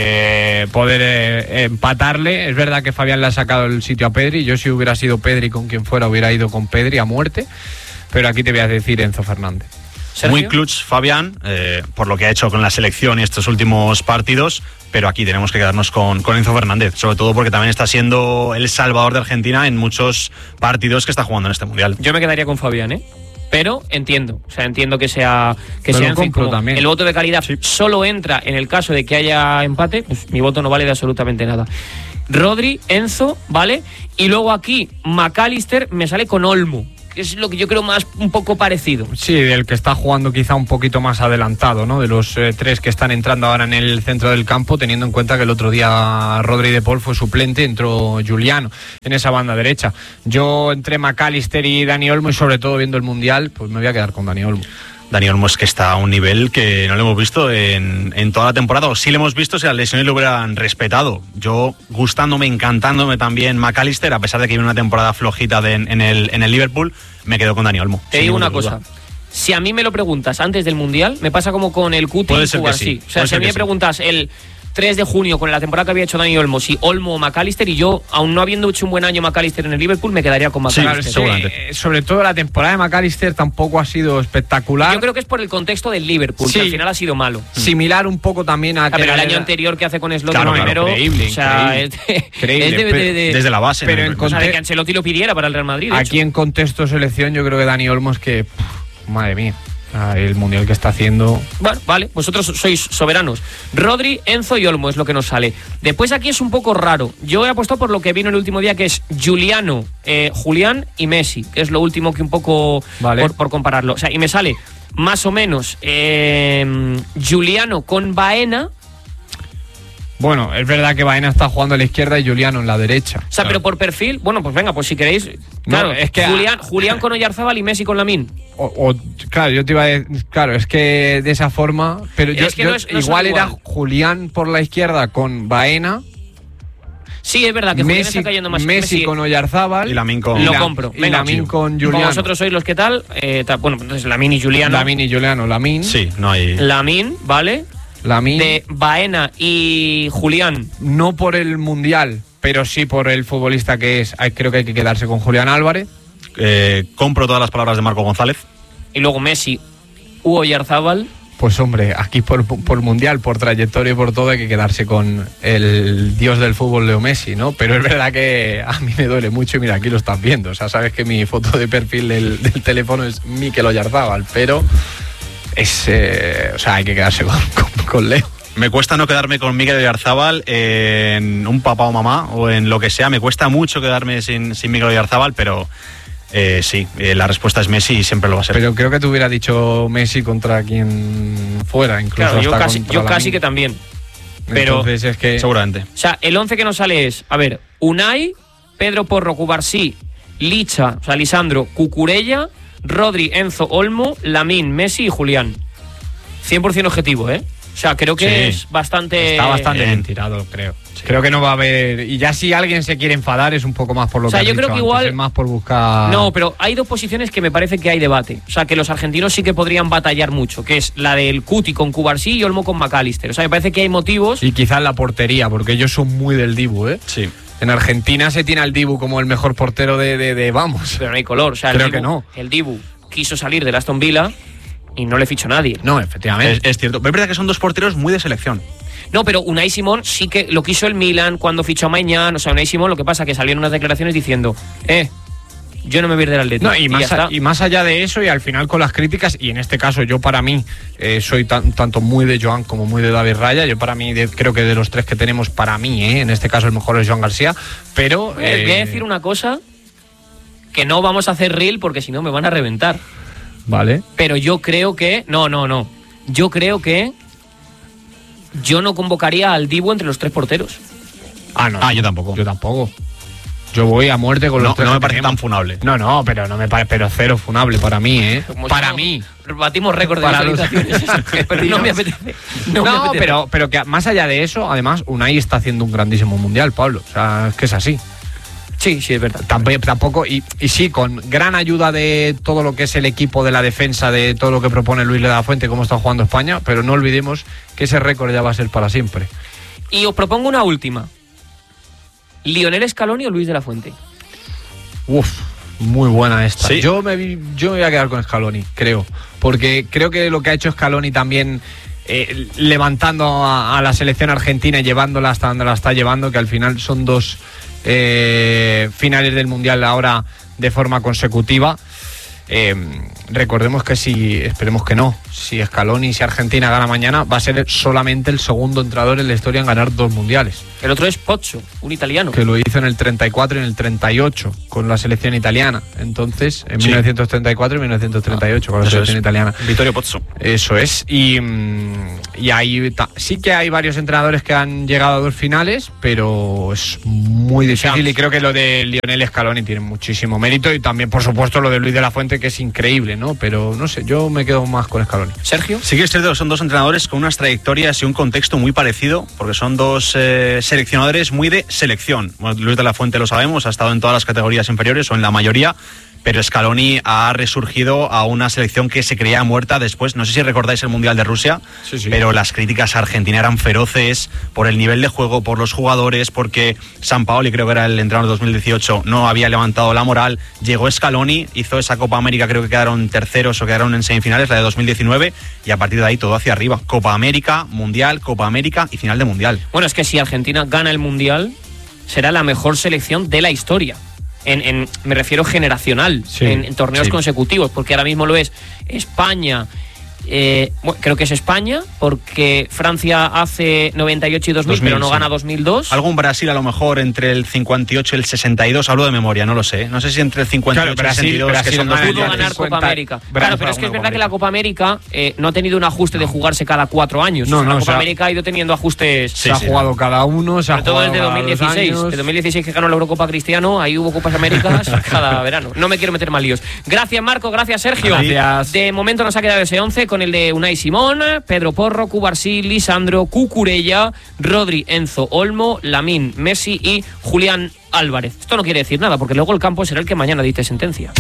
de poder eh, empatarle. Es verdad que Fabián le ha sacado el sitio a Pedri. Yo, si hubiera sido Pedri con quien fuera, hubiera ido con Pedri a muerte. Pero aquí te voy a decir Enzo Fernández. ¿Sergio? Muy clutch Fabián, eh, por lo que ha hecho con la selección y estos últimos partidos, pero aquí tenemos que quedarnos con, con Enzo Fernández, sobre todo porque también está siendo el salvador de Argentina en muchos partidos que está jugando en este mundial. Yo me quedaría con Fabián, ¿eh? Pero entiendo, o sea, entiendo que sea que Me sea lo Enzo, y compro como también. el voto de calidad solo entra en el caso de que haya empate, pues mi voto no vale de absolutamente nada. Rodri, Enzo, ¿vale? Y luego aquí McAllister me sale con Olmo, que es lo que yo creo más un poco parecido. Sí, del que está jugando quizá un poquito más adelantado, ¿no? De los eh, tres que están entrando ahora en el centro del campo, teniendo en cuenta que el otro día Rodri de Paul fue suplente, entró Juliano en esa banda derecha. Yo entre McAllister y Dani Olmo, y sobre todo viendo el Mundial, pues me voy a quedar con Dani Olmo. Dani Olmo es que está a un nivel que no lo hemos visto en, en toda la temporada, o sí lo hemos visto si las lesiones lo hubieran respetado. Yo, gustándome, encantándome también McAllister, a pesar de que viene una temporada flojita de, en, el, en el Liverpool, me quedo con Dani Olmo. Te digo una cosa, si a mí me lo preguntas antes del Mundial, me pasa como con el Cuti Puede y ser que Cubarsí. sí, O sea, puede si a ser mí que me sí. preguntas el tres de junio con la temporada que había hecho Dani Olmo, si Olmo o McAllister, y yo, aún no habiendo hecho un buen año McAllister en el Liverpool, me quedaría con Sí, McAllister. seguramente. Eh, sobre todo la temporada de McAllister tampoco ha sido espectacular. Yo creo que es por el contexto del Liverpool, Sí. que al final ha sido malo. Similar un poco también a... Ah, que pero el la- año anterior que hace con Slot Claro, claro, primero, increíble, o sea, increíble. es de, Increíble, es de- pero de- de- Desde la base. pero ¿no? en o sea, de conte- que Ancelotti lo pidiera para el Real Madrid. de Aquí hecho. en contexto selección yo creo que Dani Olmo es que... pff, madre mía, ah, el Mundial que está haciendo... Bueno, vale, vosotros sois soberanos. Rodri, Enzo y Olmo es lo que nos sale. Después aquí es un poco raro. Yo he apostado por lo que vino el último día, que es Juliano, eh, Julián y Messi, que es lo último que un poco Vale. por, por compararlo. O sea, y me sale más o menos eh, Juliano con Baena. Bueno, es verdad que Baena está jugando a la izquierda y Juliano en la derecha. O sea, pero por perfil, bueno, pues venga, pues si queréis. No, Claro, es que- Julián, Julián con Oyarzábal y Messi con Lamine. O, o- claro, yo te iba a decir, claro, es que de esa forma, pero yo, Es que yo no es- no son igual era igual. Julián por la izquierda con Baena, Sí, es verdad que Julián Messi, está cayendo más. Messi con Oyarzábal Y Lamine con... Lo la- compro. y Venga, Lamine sí. con Como Juliano. vosotros sois los que tal, eh, tal, bueno, entonces Lamine y Juliano. Lamine y Juliano, Lamine, Sí, no hay... Lamine, ¿vale? Lamine, De Baena y Julián. no por el Mundial, pero sí por el futbolista que es, hay- creo que hay que quedarse con Julián Álvarez. Eh, compro todas las palabras de Marco González. Y luego Messi u Oyarzábal. Pues hombre, aquí por, por Mundial, por trayectoria y por todo hay que quedarse con el dios del fútbol, Leo Messi, ¿no? Pero es verdad que a mí me duele mucho y mira, aquí lo estás viendo. O sea, sabes que mi foto de perfil del, del teléfono es Mikel Oyarzábal, pero es, eh, o sea, hay que quedarse con, con, con Leo. Me cuesta no quedarme con Mikel Oyarzabal en un papá o mamá o en lo que sea. Me cuesta mucho quedarme sin, sin Mikel Oyarzabal, pero eh, sí, eh, la respuesta es Messi y siempre lo va a ser. Pero creo que te hubiera dicho Messi contra quien fuera, incluso claro, hasta yo casi, contra yo casi Lamine. que también. Pero entonces es que seguramente. O sea, el once que nos sale es, a ver, Unai, Pedro Porro, Cubarsí, Licha, o sea, Lisandro, Cucurella, Rodri, Enzo, Olmo, Lamine, Messi y Julián. cien por ciento objetivo, ¿eh? O sea, creo que Sí. es bastante... Está bastante bien tirado, creo. Sí. Creo que no va a haber... Y ya si alguien se quiere enfadar es un poco más por lo O sea, que yo has creo dicho que antes, igual- es más por buscar... No, pero hay dos posiciones que me parece que hay debate. O sea, que los argentinos sí que podrían batallar mucho, que es la del Cuti con Cubarsí y Olmo con McAllister. O sea, me parece que hay motivos... Y quizás la portería, porque ellos son muy del Dibu, ¿eh? Sí. En Argentina se tiene al Dibu como el mejor portero de, de, de vamos. Pero no hay color. O sea, el Creo Dibu, que no. El Dibu quiso salir del Aston Villa y no le fichó nadie. No, efectivamente. Es, es cierto. Pero es verdad que son dos porteros muy de selección. No, pero Unai Simón sí que lo quiso el Milan cuando fichó a Mañán. O sea, Unai Simón lo que pasa es que salieron unas declaraciones diciendo, eh, yo no me voy a ir del Atlético. No, y, más, ya a- está. y más allá de eso, y al final con las críticas, y en este caso yo para mí eh, soy tan- tanto muy de Joan como muy de David Raya. Yo para mí de- creo que de los tres que tenemos, para mí, eh, en este caso el mejor es Joan García, pero... Eh, eh, voy a decir una cosa que no vamos a hacer reel porque si no me van a reventar. Vale. Pero yo creo que... No, no, no. Yo creo que yo no convocaría al Dibu entre los tres porteros. Ah, no. Ah, yo tampoco. Yo tampoco. Yo voy a muerte con los No, tres no me que parece tenemos. tan funable. No, no, pero no me parece, pero cero funable para mí, ¿eh? Como Para yo- mí. Batimos récord de Para los- visualizaciones. Pero no me apetece. No, No, me apetece. pero, pero que más allá de eso, además, Unai está haciendo un grandísimo mundial, Pablo. O sea, es que es así. Sí, sí, es verdad. Tamp- Tampoco, y, y sí, con gran ayuda de todo lo que es el equipo de la defensa, de todo lo que propone Luis de la Fuente, cómo está jugando España, pero no olvidemos que ese récord ya va a ser para siempre. Y os propongo una última. ¿Lionel Scaloni o Luis de la Fuente? Uf, muy buena esta. ¿Sí? Yo, me, vi- yo me voy a quedar con Scaloni, creo. Porque creo que lo que ha hecho Scaloni también, eh, levantando a, a la selección argentina y llevándola hasta donde la está llevando, que al final son dos eh, finales del Mundial ahora de forma consecutiva. Eh, recordemos que si, esperemos que no, si Scaloni, si Argentina gana mañana, va a ser solamente el segundo entrenador en la historia en ganar dos mundiales. El otro es Pozzo, un italiano. Que lo hizo en el treinta y cuatro y en el treinta y ocho con la selección italiana. Entonces, en Sí. mil novecientos treinta y cuatro y mil novecientos treinta y ocho con la Eso selección es. italiana. Vittorio Pozzo. Eso es. Y, mm, y ahí ta- sí que hay varios entrenadores que han llegado a dos finales, pero es muy difícil. Y creo que lo de Lionel Scaloni tiene muchísimo mérito. Y también, por supuesto, lo de Luis de la Fuente, que es increíble, ¿no? Pero no sé, yo me quedo más con Scaloni. Sergio. Sí que es cierto que son dos entrenadores con unas trayectorias y un contexto muy parecido, porque son dos eh, seleccionadores muy de selección. Bueno, Luis de la Fuente lo sabemos, ha estado en todas las categorías inferiores o en la mayoría, pero Scaloni ha resurgido a una selección que se creía muerta después. No sé si recordáis el Mundial de Rusia, Sí, sí. pero las críticas a Argentina eran feroces por el nivel de juego, por los jugadores, porque Sampaoli, creo que era el entrenador de dos mil dieciocho, no había levantado la moral. Llegó Scaloni, hizo esa Copa América, creo que quedaron terceros o quedaron en semifinales, la de dos mil diecinueve, y a partir de ahí todo hacia arriba. Copa América, Mundial, Copa América y final de Mundial. Bueno, es que si Argentina gana el Mundial, será la mejor selección de la historia. En, en- me refiero generacional, Sí, en, en torneos sí. consecutivos, porque ahora mismo lo es España. Eh, bueno, creo que es España, porque Francia hace noventa y ocho y dos mil, dos mil, pero no sí. gana dos mil dos. Algún Brasil a lo mejor entre el cincuenta y ocho y el sesenta y dos, hablo de memoria, no lo sé. No sé si entre el cincuenta y ocho Claro, y el sesenta y dos, Brasil- que son dos Brasil Pudo gana mundiales. ganar Copa cincuenta, América. Brasil Claro, pero es que es ganó verdad Copa que la Copa América eh, no ha tenido un ajuste de jugarse cada cuatro años. No, O sea, no, la o Copa sea, América ha ido teniendo ajustes. se ha jugado cada uno, se ha Sobre todo jugado desde cada dos mil dos dieciséis. años. De dos mil dieciséis que ganó la Eurocopa Cristiano, ahí hubo Copas Américas cada verano. No me quiero meter más líos. Gracias, Marco. Gracias, Sergio. Gracias. De momento nos ha quedado ese once con el de Unai Simón, Pedro Porro, Cubarsí, Lisandro, Cucurella, Rodri, Enzo, Olmo, Lamine, Messi y Julián Álvarez. Esto no quiere decir nada, porque luego el campo será el que mañana dicte sentencia.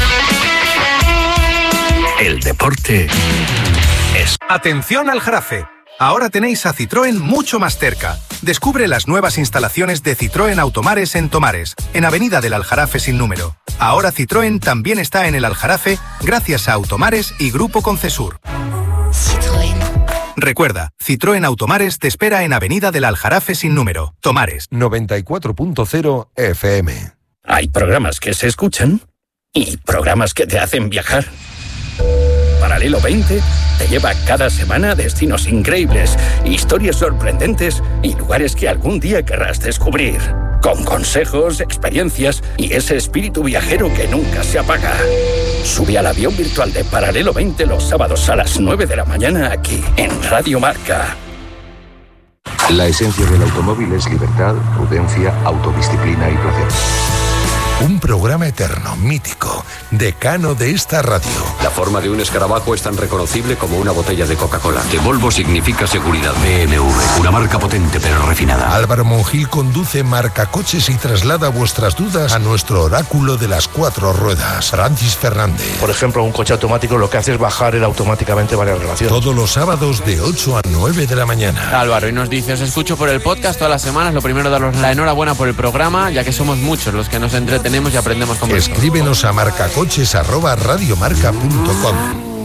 El deporte es... Atención al Jarafe. Ahora tenéis a Citroën mucho más cerca. Descubre las nuevas instalaciones de Citroën Automares en Tomares, en Avenida del Aljarafe sin número. Ahora Citroën también está en el Aljarafe gracias a Automares y Grupo Concesur. Citroën. Recuerda, Citroën Automares te espera en Avenida del Aljarafe sin número, Tomares. noventa y cuatro punto cero F M. Hay programas que se escuchan y programas que te hacen viajar. Para Paralelo veinte te lleva cada semana a destinos increíbles, historias sorprendentes y lugares que algún día querrás descubrir. Con consejos, experiencias y ese espíritu viajero que nunca se apaga. Sube al avión virtual de Paralelo veinte los sábados a las nueve de la mañana aquí, en Radio Marca. La esencia del automóvil es libertad, prudencia, autodisciplina y placer. Un programa eterno, mítico, decano de esta radio. La forma de un escarabajo es tan reconocible como una botella de Coca-Cola. De Volvo significa seguridad. B M W, una marca potente pero refinada. Álvaro Monjil conduce Marcacoches y traslada vuestras dudas a nuestro oráculo de las cuatro ruedas, Francis Fernández. Por ejemplo, un coche automático lo que hace es bajar él automáticamente varias relaciones. Todos los sábados de ocho a nueve de la mañana. Álvaro, y nos dice, os escucho por el podcast todas las semanas. Lo primero, daros la enhorabuena por el programa, ya que somos muchos los que nos entretenemos y aprendemos con vosotros. Escríbenos a marcacoches arroba radiomarca punto com.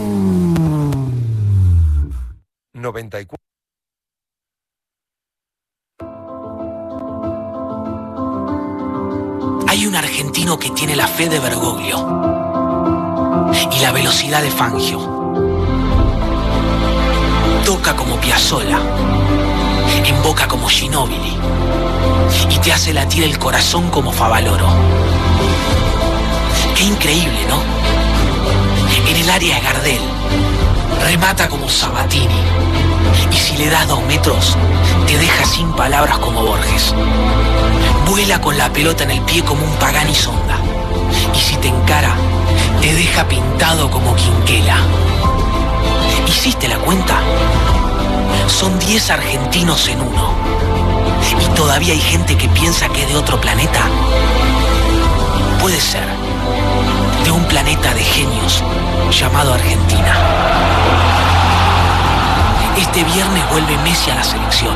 noventa y cuatro. Hay un argentino que tiene la fe de Bergoglio y la velocidad de Fangio. Toca como Piazzolla, emboca como Ginóbili y te hace latir el corazón como Favaloro. Qué increíble, ¿no? En el área de Gardel, remata como Sabatini y si le das dos metros, te deja sin palabras como Borges. Vuela con la pelota en el pie como un Pagani Sonda y si te encara, te deja pintado como Quinquela. ¿Hiciste la cuenta? Son diez argentinos en uno. ¿Y todavía hay gente que piensa que es de otro planeta? Puede ser. De un planeta de genios llamado Argentina. Este viernes vuelve Messi a la selección.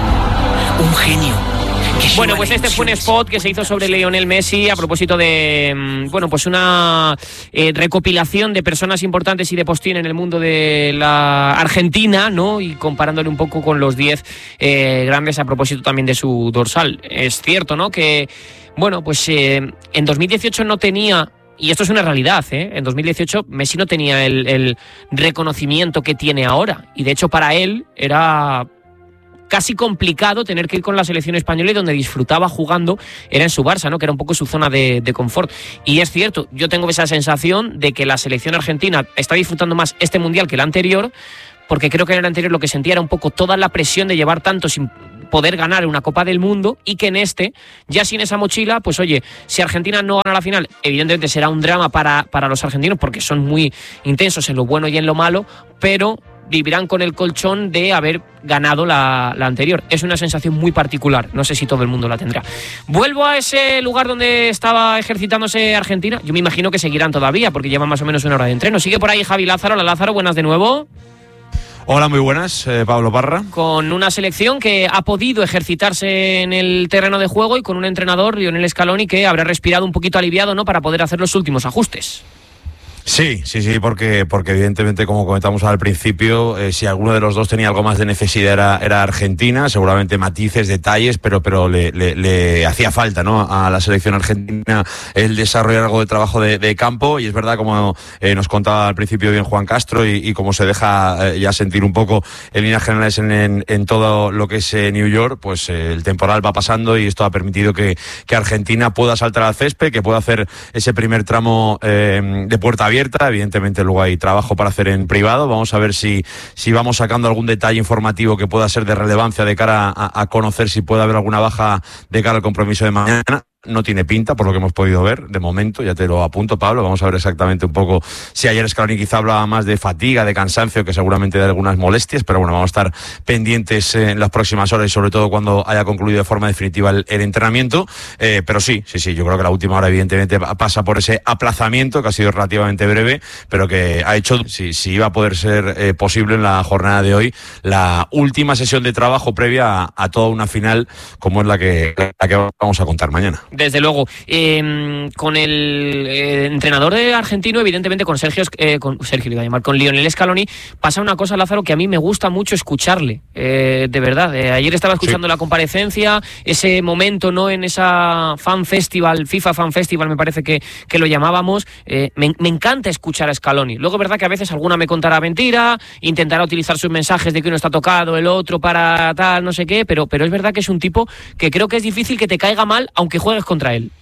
Un genio. Bueno, pues este fue un spot que se hizo sobre Lionel Messi a propósito de, bueno, pues una eh, recopilación de personas importantes y de postín en el mundo de la Argentina, ¿no? Y comparándole un poco con los diez eh, grandes a propósito también de su dorsal. Es cierto, ¿no? Que, bueno, pues eh, en dos mil dieciocho no tenía... Y esto es una realidad, ¿eh? En dos mil dieciocho Messi no tenía el, el reconocimiento que tiene ahora. Y de hecho para él era casi complicado tener que ir con la selección española y donde disfrutaba jugando era en su Barça, ¿no? Que era un poco su zona de, de confort. Y es cierto, yo tengo esa sensación de que la selección argentina está disfrutando más este Mundial que el anterior, porque creo que en el anterior lo que sentía era un poco toda la presión de llevar tanto sin poder ganar una Copa del Mundo, y que en este, ya sin esa mochila, pues oye, si Argentina no gana la final, evidentemente será un drama para, para los argentinos, porque son muy intensos en lo bueno y en lo malo, pero vivirán con el colchón de haber ganado la, la anterior. Es una sensación muy particular, no sé si todo el mundo la tendrá. Vuelvo a ese lugar donde estaba ejercitándose Argentina, yo me imagino que seguirán todavía, porque llevan más o menos una hora de entreno. Sigue por ahí Javi Lázaro. Hola Lázaro, buenas de nuevo. Hola, muy buenas, eh, Pablo Parra. Con una selección que ha podido ejercitarse en el terreno de juego y con un entrenador, Lionel Scaloni, que habrá respirado un poquito aliviado, ¿no?, para poder hacer los últimos ajustes. Sí, sí, sí, porque, porque evidentemente, como comentamos al principio, eh, si alguno de los dos tenía algo más de necesidad era, era Argentina, seguramente matices, detalles, pero, pero le, le, le hacía falta, ¿no?, a la selección argentina el desarrollar algo de trabajo de, de campo, y es verdad, como eh, nos contaba al principio bien Juan Castro, y, y como se deja eh, ya sentir un poco en líneas generales en, en, en todo lo que es eh, New York, pues eh, el temporal va pasando y esto ha permitido que, que Argentina pueda saltar al césped, que pueda hacer ese primer tramo eh, de puerta abierta. Evidentemente luego hay trabajo para hacer en privado. Vamos a ver si, si vamos sacando algún detalle informativo que pueda ser de relevancia de cara a, a conocer si puede haber alguna baja de cara al compromiso de mañana. No tiene pinta, por lo que hemos podido ver, de momento, ya te lo apunto, Pablo. Vamos a ver exactamente un poco si ayer Scaloni quizá hablaba más de fatiga, de cansancio, que seguramente de algunas molestias, pero bueno, vamos a estar pendientes en las próximas horas y sobre todo cuando haya concluido de forma definitiva el, el entrenamiento. Eh, pero sí, sí, sí, yo creo que la última hora evidentemente pasa por ese aplazamiento que ha sido relativamente breve, pero que ha hecho, si, si iba a poder ser eh, posible en la jornada de hoy, la última sesión de trabajo previa a, a toda una final como es la que, la que vamos a contar mañana. Desde luego. Eh, con el eh, entrenador de argentino, evidentemente con Sergio, eh, con Sergio le iba a llamar, con Lionel Scaloni, pasa una cosa, Lázaro, que a mí me gusta mucho escucharle, eh, de verdad. Eh, ayer estaba escuchando sí. la comparecencia, ese momento, ¿no? En esa Fan Festival, FIFA Fan Festival, me parece que, que lo llamábamos. Eh, me, me encanta escuchar a Scaloni. Luego, es verdad que a veces alguna me contará mentira, intentará utilizar sus mensajes de que uno está tocado, el otro para tal, no sé qué, pero, pero es verdad que es un tipo que creo que es difícil que te caiga mal, aunque juegues contra él.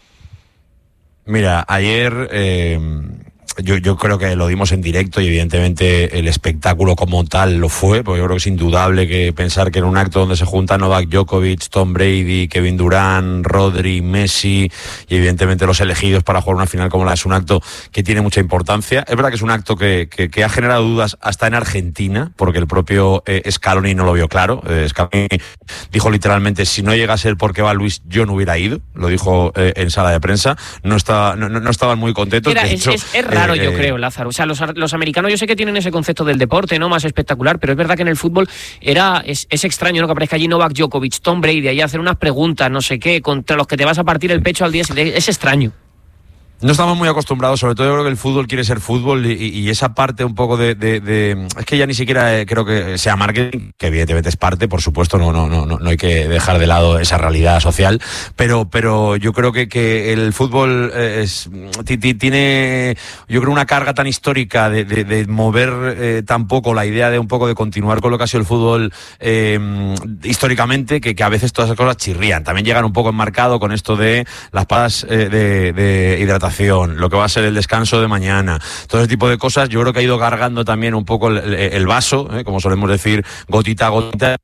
Mira, ayer eh, yo, yo creo que lo dimos en directo y evidentemente el espectáculo como tal lo fue, porque yo creo que es indudable que pensar que en un acto donde se juntan Novak Djokovic, Tom Brady, Kevin Durant, Rodri, Messi y evidentemente los elegidos para jugar una final como la es un acto que tiene mucha importancia. Es verdad que es un acto que, que, que ha generado dudas hasta en Argentina, porque el propio eh, Scaloni no lo vio claro. Eh, Scaloni dijo literalmente, si no llega a ser porque va Luis, yo no hubiera ido. Lo dijo eh, en sala de prensa. No, estaba, no, no estaban muy contentos. Mira, de es, hecho, es, es raro, eh, yo creo, Lázaro. O sea, los, los americanos yo sé que tienen ese concepto del deporte, ¿no? Más espectacular, pero es verdad que en el fútbol era es, es extraño, ¿no? Que aparezca allí Novak Djokovic, Tom Brady, ahí a hacer unas preguntas, no sé qué, contra los que te vas a partir el pecho al día siguiente. Es extraño. No estamos muy acostumbrados, sobre todo yo creo que el fútbol quiere ser fútbol y, y esa parte un poco de, de, de... Es que ya ni siquiera eh, creo que sea marketing, que evidentemente es parte, por supuesto, no, no, no, no hay que dejar de lado esa realidad social, pero, pero yo creo que, que el fútbol eh, es, t- t- tiene, yo creo, una carga tan histórica de, de, de mover eh, tan poco la idea de un poco de continuar con lo que ha sido el fútbol eh, históricamente, que, que a veces todas esas cosas chirrían. También llegan un poco enmarcado con esto de las paradas eh, de, de hidratación, lo que va a ser el descanso de mañana, todo ese tipo de cosas. Yo creo que ha ido gargando también un poco el, el vaso, ¿eh? Como solemos decir, gotita a gotita,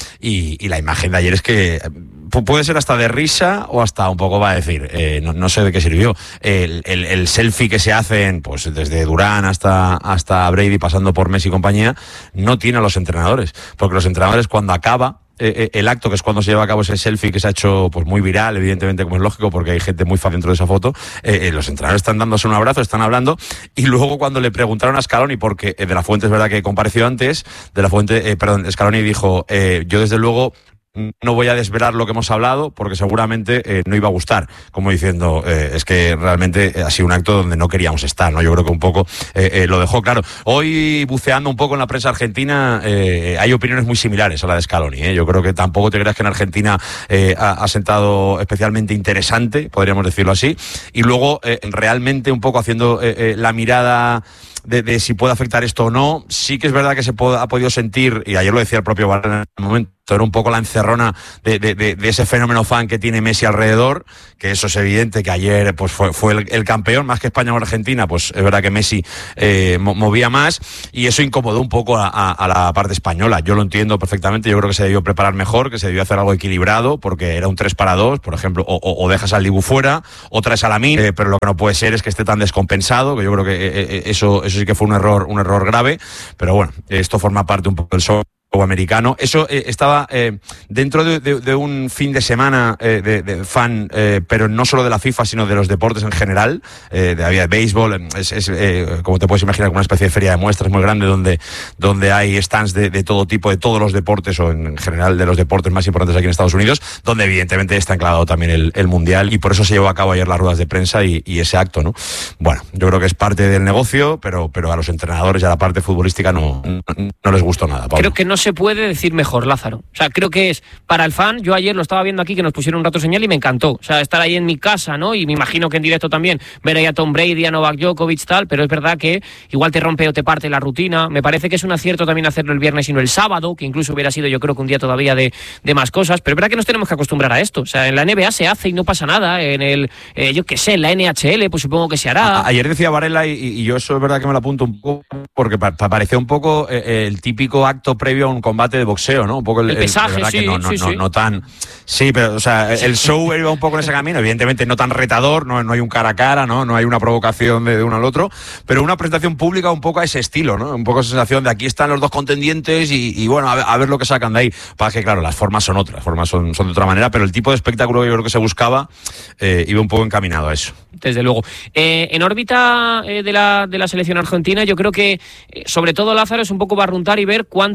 y, y la imagen de ayer es que puede ser hasta de risa o hasta un poco va a decir, eh, no, no sé de qué sirvió. El, el, el selfie que se hacen, pues desde Durán hasta, hasta Brady, pasando por Messi y compañía, no tiene a los entrenadores, porque los entrenadores cuando acaba Eh, el acto, que es cuando se lleva a cabo ese selfie que se ha hecho pues muy viral, evidentemente, como es lógico, porque hay gente muy fan dentro de esa foto, eh, eh, los entrenadores están dándose un abrazo, están hablando, y luego cuando le preguntaron a Scaloni, porque eh, de la Fuente es verdad que compareció antes, de la Fuente, eh, perdón, Scaloni dijo, eh, yo desde luego no voy a desvelar lo que hemos hablado porque seguramente eh, no iba a gustar, como diciendo, eh, es que realmente ha sido un acto donde no queríamos estar, ¿no? Yo creo que un poco eh, eh, lo dejó claro. Hoy, buceando un poco en la prensa argentina, eh, hay opiniones muy similares a la de Scaloni, ¿eh? Yo creo que tampoco te creas que en Argentina eh, ha, ha sentado especialmente interesante, podríamos decirlo así, y luego eh, realmente un poco haciendo eh, eh, la mirada De, de si puede afectar esto o no. Sí que es verdad que se puede, ha podido sentir, y ayer lo decía el propio Varane en el momento, era un poco la encerrona de, de, de, de ese fenómeno fan que tiene Messi alrededor, que eso es evidente, que ayer pues fue, fue el, el campeón, más que España o Argentina, pues es verdad que Messi eh, movía más, y eso incomodó un poco a, a, a la parte española. Yo lo entiendo perfectamente, yo creo que se debió preparar mejor, que se debió hacer algo equilibrado, porque era un tres para dos, por ejemplo, o, o, o dejas al Dibu fuera, o traes a Lamine, eh, pero lo que no puede ser es que esté tan descompensado, que yo creo que eh, eso, eso sí que fue un error, un error grave, pero bueno, esto forma parte un poco del show americano. Eso eh, estaba eh, dentro de, de, de un fin de semana eh, de, de fan, eh, pero no solo de la FIFA, sino de los deportes en general. Eh, de, había béisbol, es, es eh, como te puedes imaginar, como una especie de feria de muestras muy grande donde, donde hay stands de, de todo tipo, de todos los deportes, o en, en general de los deportes más importantes aquí en Estados Unidos, donde evidentemente está enclavado también el, el Mundial, y por eso se llevó a cabo ayer las ruedas de prensa y, y ese acto, ¿no? Bueno, yo creo que es parte del negocio, pero, pero a los entrenadores y a la parte futbolística no, no, no les gustó nada, Pablo. Creo que no se puede decir mejor, Lázaro. O sea, creo que es para el fan. Yo ayer lo estaba viendo aquí, que nos pusieron un rato señal, y me encantó. O sea, estar ahí en mi casa, ¿no? Y me imagino que en directo también ver ahí a Tom Brady, a Novak Djokovic, tal, pero es verdad que igual te rompe o te parte la rutina. Me parece que es un acierto también hacerlo el viernes y no el sábado, que incluso hubiera sido, yo creo, que un día todavía de, de más cosas, pero es verdad que nos tenemos que acostumbrar a esto. O sea, en la N B A se hace y no pasa nada. En el, eh, yo qué sé, en la N H L, pues supongo que se hará. A, ayer decía Varela, y, y yo eso es verdad que me lo apunto un poco, porque pa, pa, parecía un poco eh, el típico acto previo a un combate de boxeo, ¿no? Un poco el, el pesaje, el, sí, que no, no, sí, no, sí. no tan... Sí, pero, o sea, el show iba un poco en ese camino, evidentemente no tan retador, no, no hay un cara a cara, ¿no? No hay una provocación de, de uno al otro, pero una presentación pública un poco a ese estilo, ¿no? Un poco esa sensación de aquí están los dos contendientes y, y bueno, a ver, a ver lo que sacan de ahí. Para que, claro, las formas son otras, las formas son, son de otra manera, pero el tipo de espectáculo que yo creo que se buscaba eh, iba un poco encaminado a eso. Desde luego. Eh, en órbita eh, de, la, de la selección argentina, yo creo que, eh, sobre todo, Lázaro, es un poco barruntar y ver cuánto Scaloni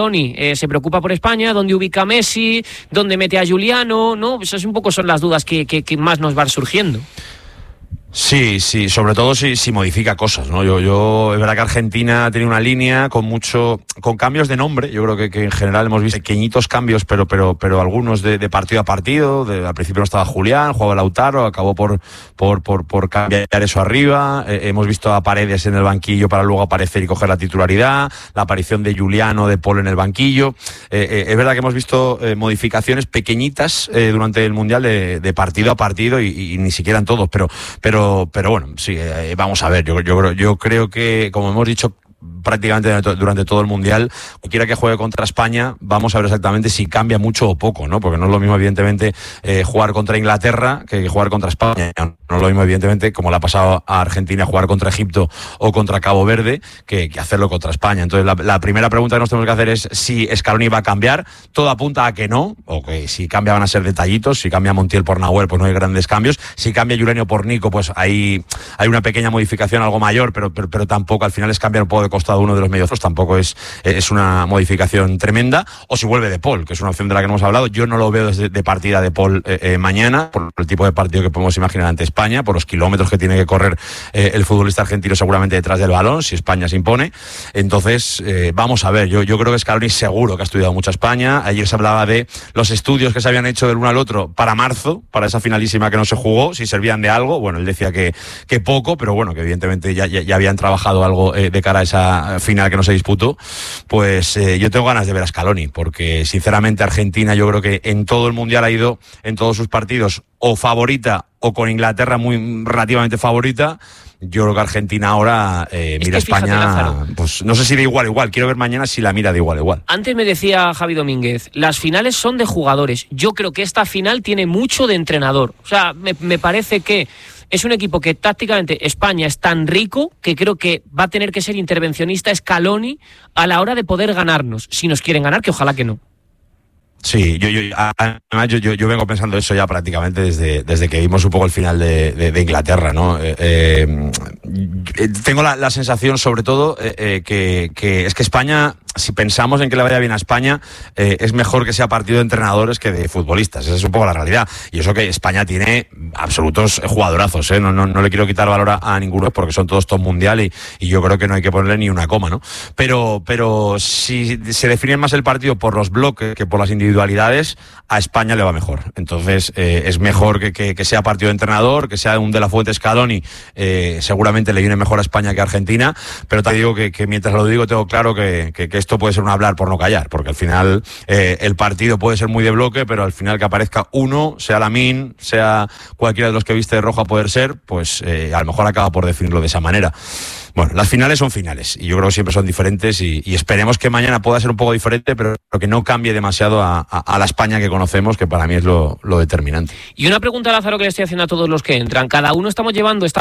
Scaloni eh, se preocupa por España, dónde ubica a Messi, dónde mete a Giuliano, ¿no? Esas un poco son las dudas que, que, que más nos van surgiendo. Sí, sí, sobre todo si, si modifica cosas, ¿no? Yo, yo, es verdad que Argentina tiene una línea con mucho, con cambios de nombre. Yo creo que, que en general hemos visto pequeñitos cambios, pero, pero, pero algunos de, de partido a partido. De, al principio no estaba Julián, jugaba Lautaro, acabó por, por, por, por cambiar eso arriba. Eh, hemos visto a Paredes en el banquillo para luego aparecer y coger la titularidad. La aparición de Giuliano, de Paul en el banquillo. Eh, eh, es verdad que hemos visto eh, modificaciones pequeñitas eh, durante el Mundial de, de partido a partido y, y ni siquiera en todos, pero, pero Pero bueno, sí, eh, vamos a ver. Yo, yo, yo creo que, como hemos dicho prácticamente durante todo el Mundial, cualquiera que juegue contra España, vamos a ver exactamente si cambia mucho o poco, ¿no? Porque no es lo mismo, evidentemente, eh, jugar contra Inglaterra que jugar contra España. No es lo mismo, evidentemente, como le ha pasado a Argentina, jugar contra Egipto o contra Cabo Verde, que, que hacerlo contra España. Entonces, la, la primera pregunta que nos tenemos que hacer es si Scaloni va a cambiar. Todo apunta a que no, o que si cambia van a ser detallitos. Si cambia Montiel por Nahuel, pues no hay grandes cambios. Si cambia Giuliano por Nico, pues hay, hay una pequeña modificación, algo mayor, pero, pero, pero tampoco, al final es cambiar un poco de costado uno de los medios, tampoco es, es una modificación tremenda. O si vuelve de Paul, que es una opción de la que no hemos hablado. Yo no lo veo desde de partida de Paul eh, eh, mañana, por el tipo de partido que podemos imaginar ante España, por los kilómetros que tiene que correr eh, el futbolista argentino seguramente detrás del balón, si España se impone. Entonces, eh, vamos a ver, yo, yo creo que Scaloni seguro que ha estudiado mucho a España. Ayer se hablaba de los estudios que se habían hecho del uno al otro para marzo, para esa finalísima que no se jugó, si servían de algo. Bueno, él decía que, que poco, pero bueno, que evidentemente ya, ya, ya habían trabajado algo eh, de cara a esa final que no se disputó. Pues eh, yo tengo ganas de ver a Scaloni, porque sinceramente Argentina yo creo que en todo el Mundial ha ido en todos sus partidos o favorita o con Inglaterra muy relativamente favorita. Yo creo que Argentina ahora eh, mira a España, fíjate, pues no sé si de igual a igual, quiero ver mañana si la mira de igual a igual. Antes me decía Javi Domínguez, las finales son de jugadores. Yo creo que esta final tiene mucho de entrenador. O sea, me, me parece que es un equipo que tácticamente España es tan rico que creo que va a tener que ser intervencionista Scaloni a la hora de poder ganarnos. Si nos quieren ganar, que ojalá que no. Sí, yo, yo, además yo, yo, yo vengo pensando eso ya prácticamente desde, desde que vimos un poco el final de, de, de Inglaterra, ¿no? Eh, eh, tengo la, la sensación, sobre todo, eh, eh, que, que es que España, si pensamos en que le vaya bien a España, eh, es mejor que sea partido de entrenadores que de futbolistas. Esa es un poco la realidad. Y eso que España tiene absolutos jugadorazos, ¿eh? No, no, no le quiero quitar valor a, a ninguno porque son todos top mundial y, y yo creo que no hay que ponerle ni una coma, ¿no? Pero, pero si se define más el partido por los bloques que por las individualidades, a España le va mejor. Entonces eh, es mejor que, que, que sea partido de entrenador, que sea un De La Fuente Scaloni, eh, seguramente le viene mejor a España que a Argentina, pero te digo que, que mientras lo digo tengo claro que, que, que esto puede ser un hablar por no callar, porque al final eh, el partido puede ser muy de bloque, pero al final que aparezca uno, sea Lamine, sea cualquiera de los que viste de rojo a poder ser, pues eh, a lo mejor acaba por definirlo de esa manera. Bueno, las finales son finales y yo creo que siempre son diferentes y, y esperemos que mañana pueda ser un poco diferente, pero que no cambie demasiado a, a, a la España que conocemos, que para mí es lo, lo determinante. Y una pregunta, Lázaro, que le estoy haciendo a todos los que entran. Cada uno estamos llevando esta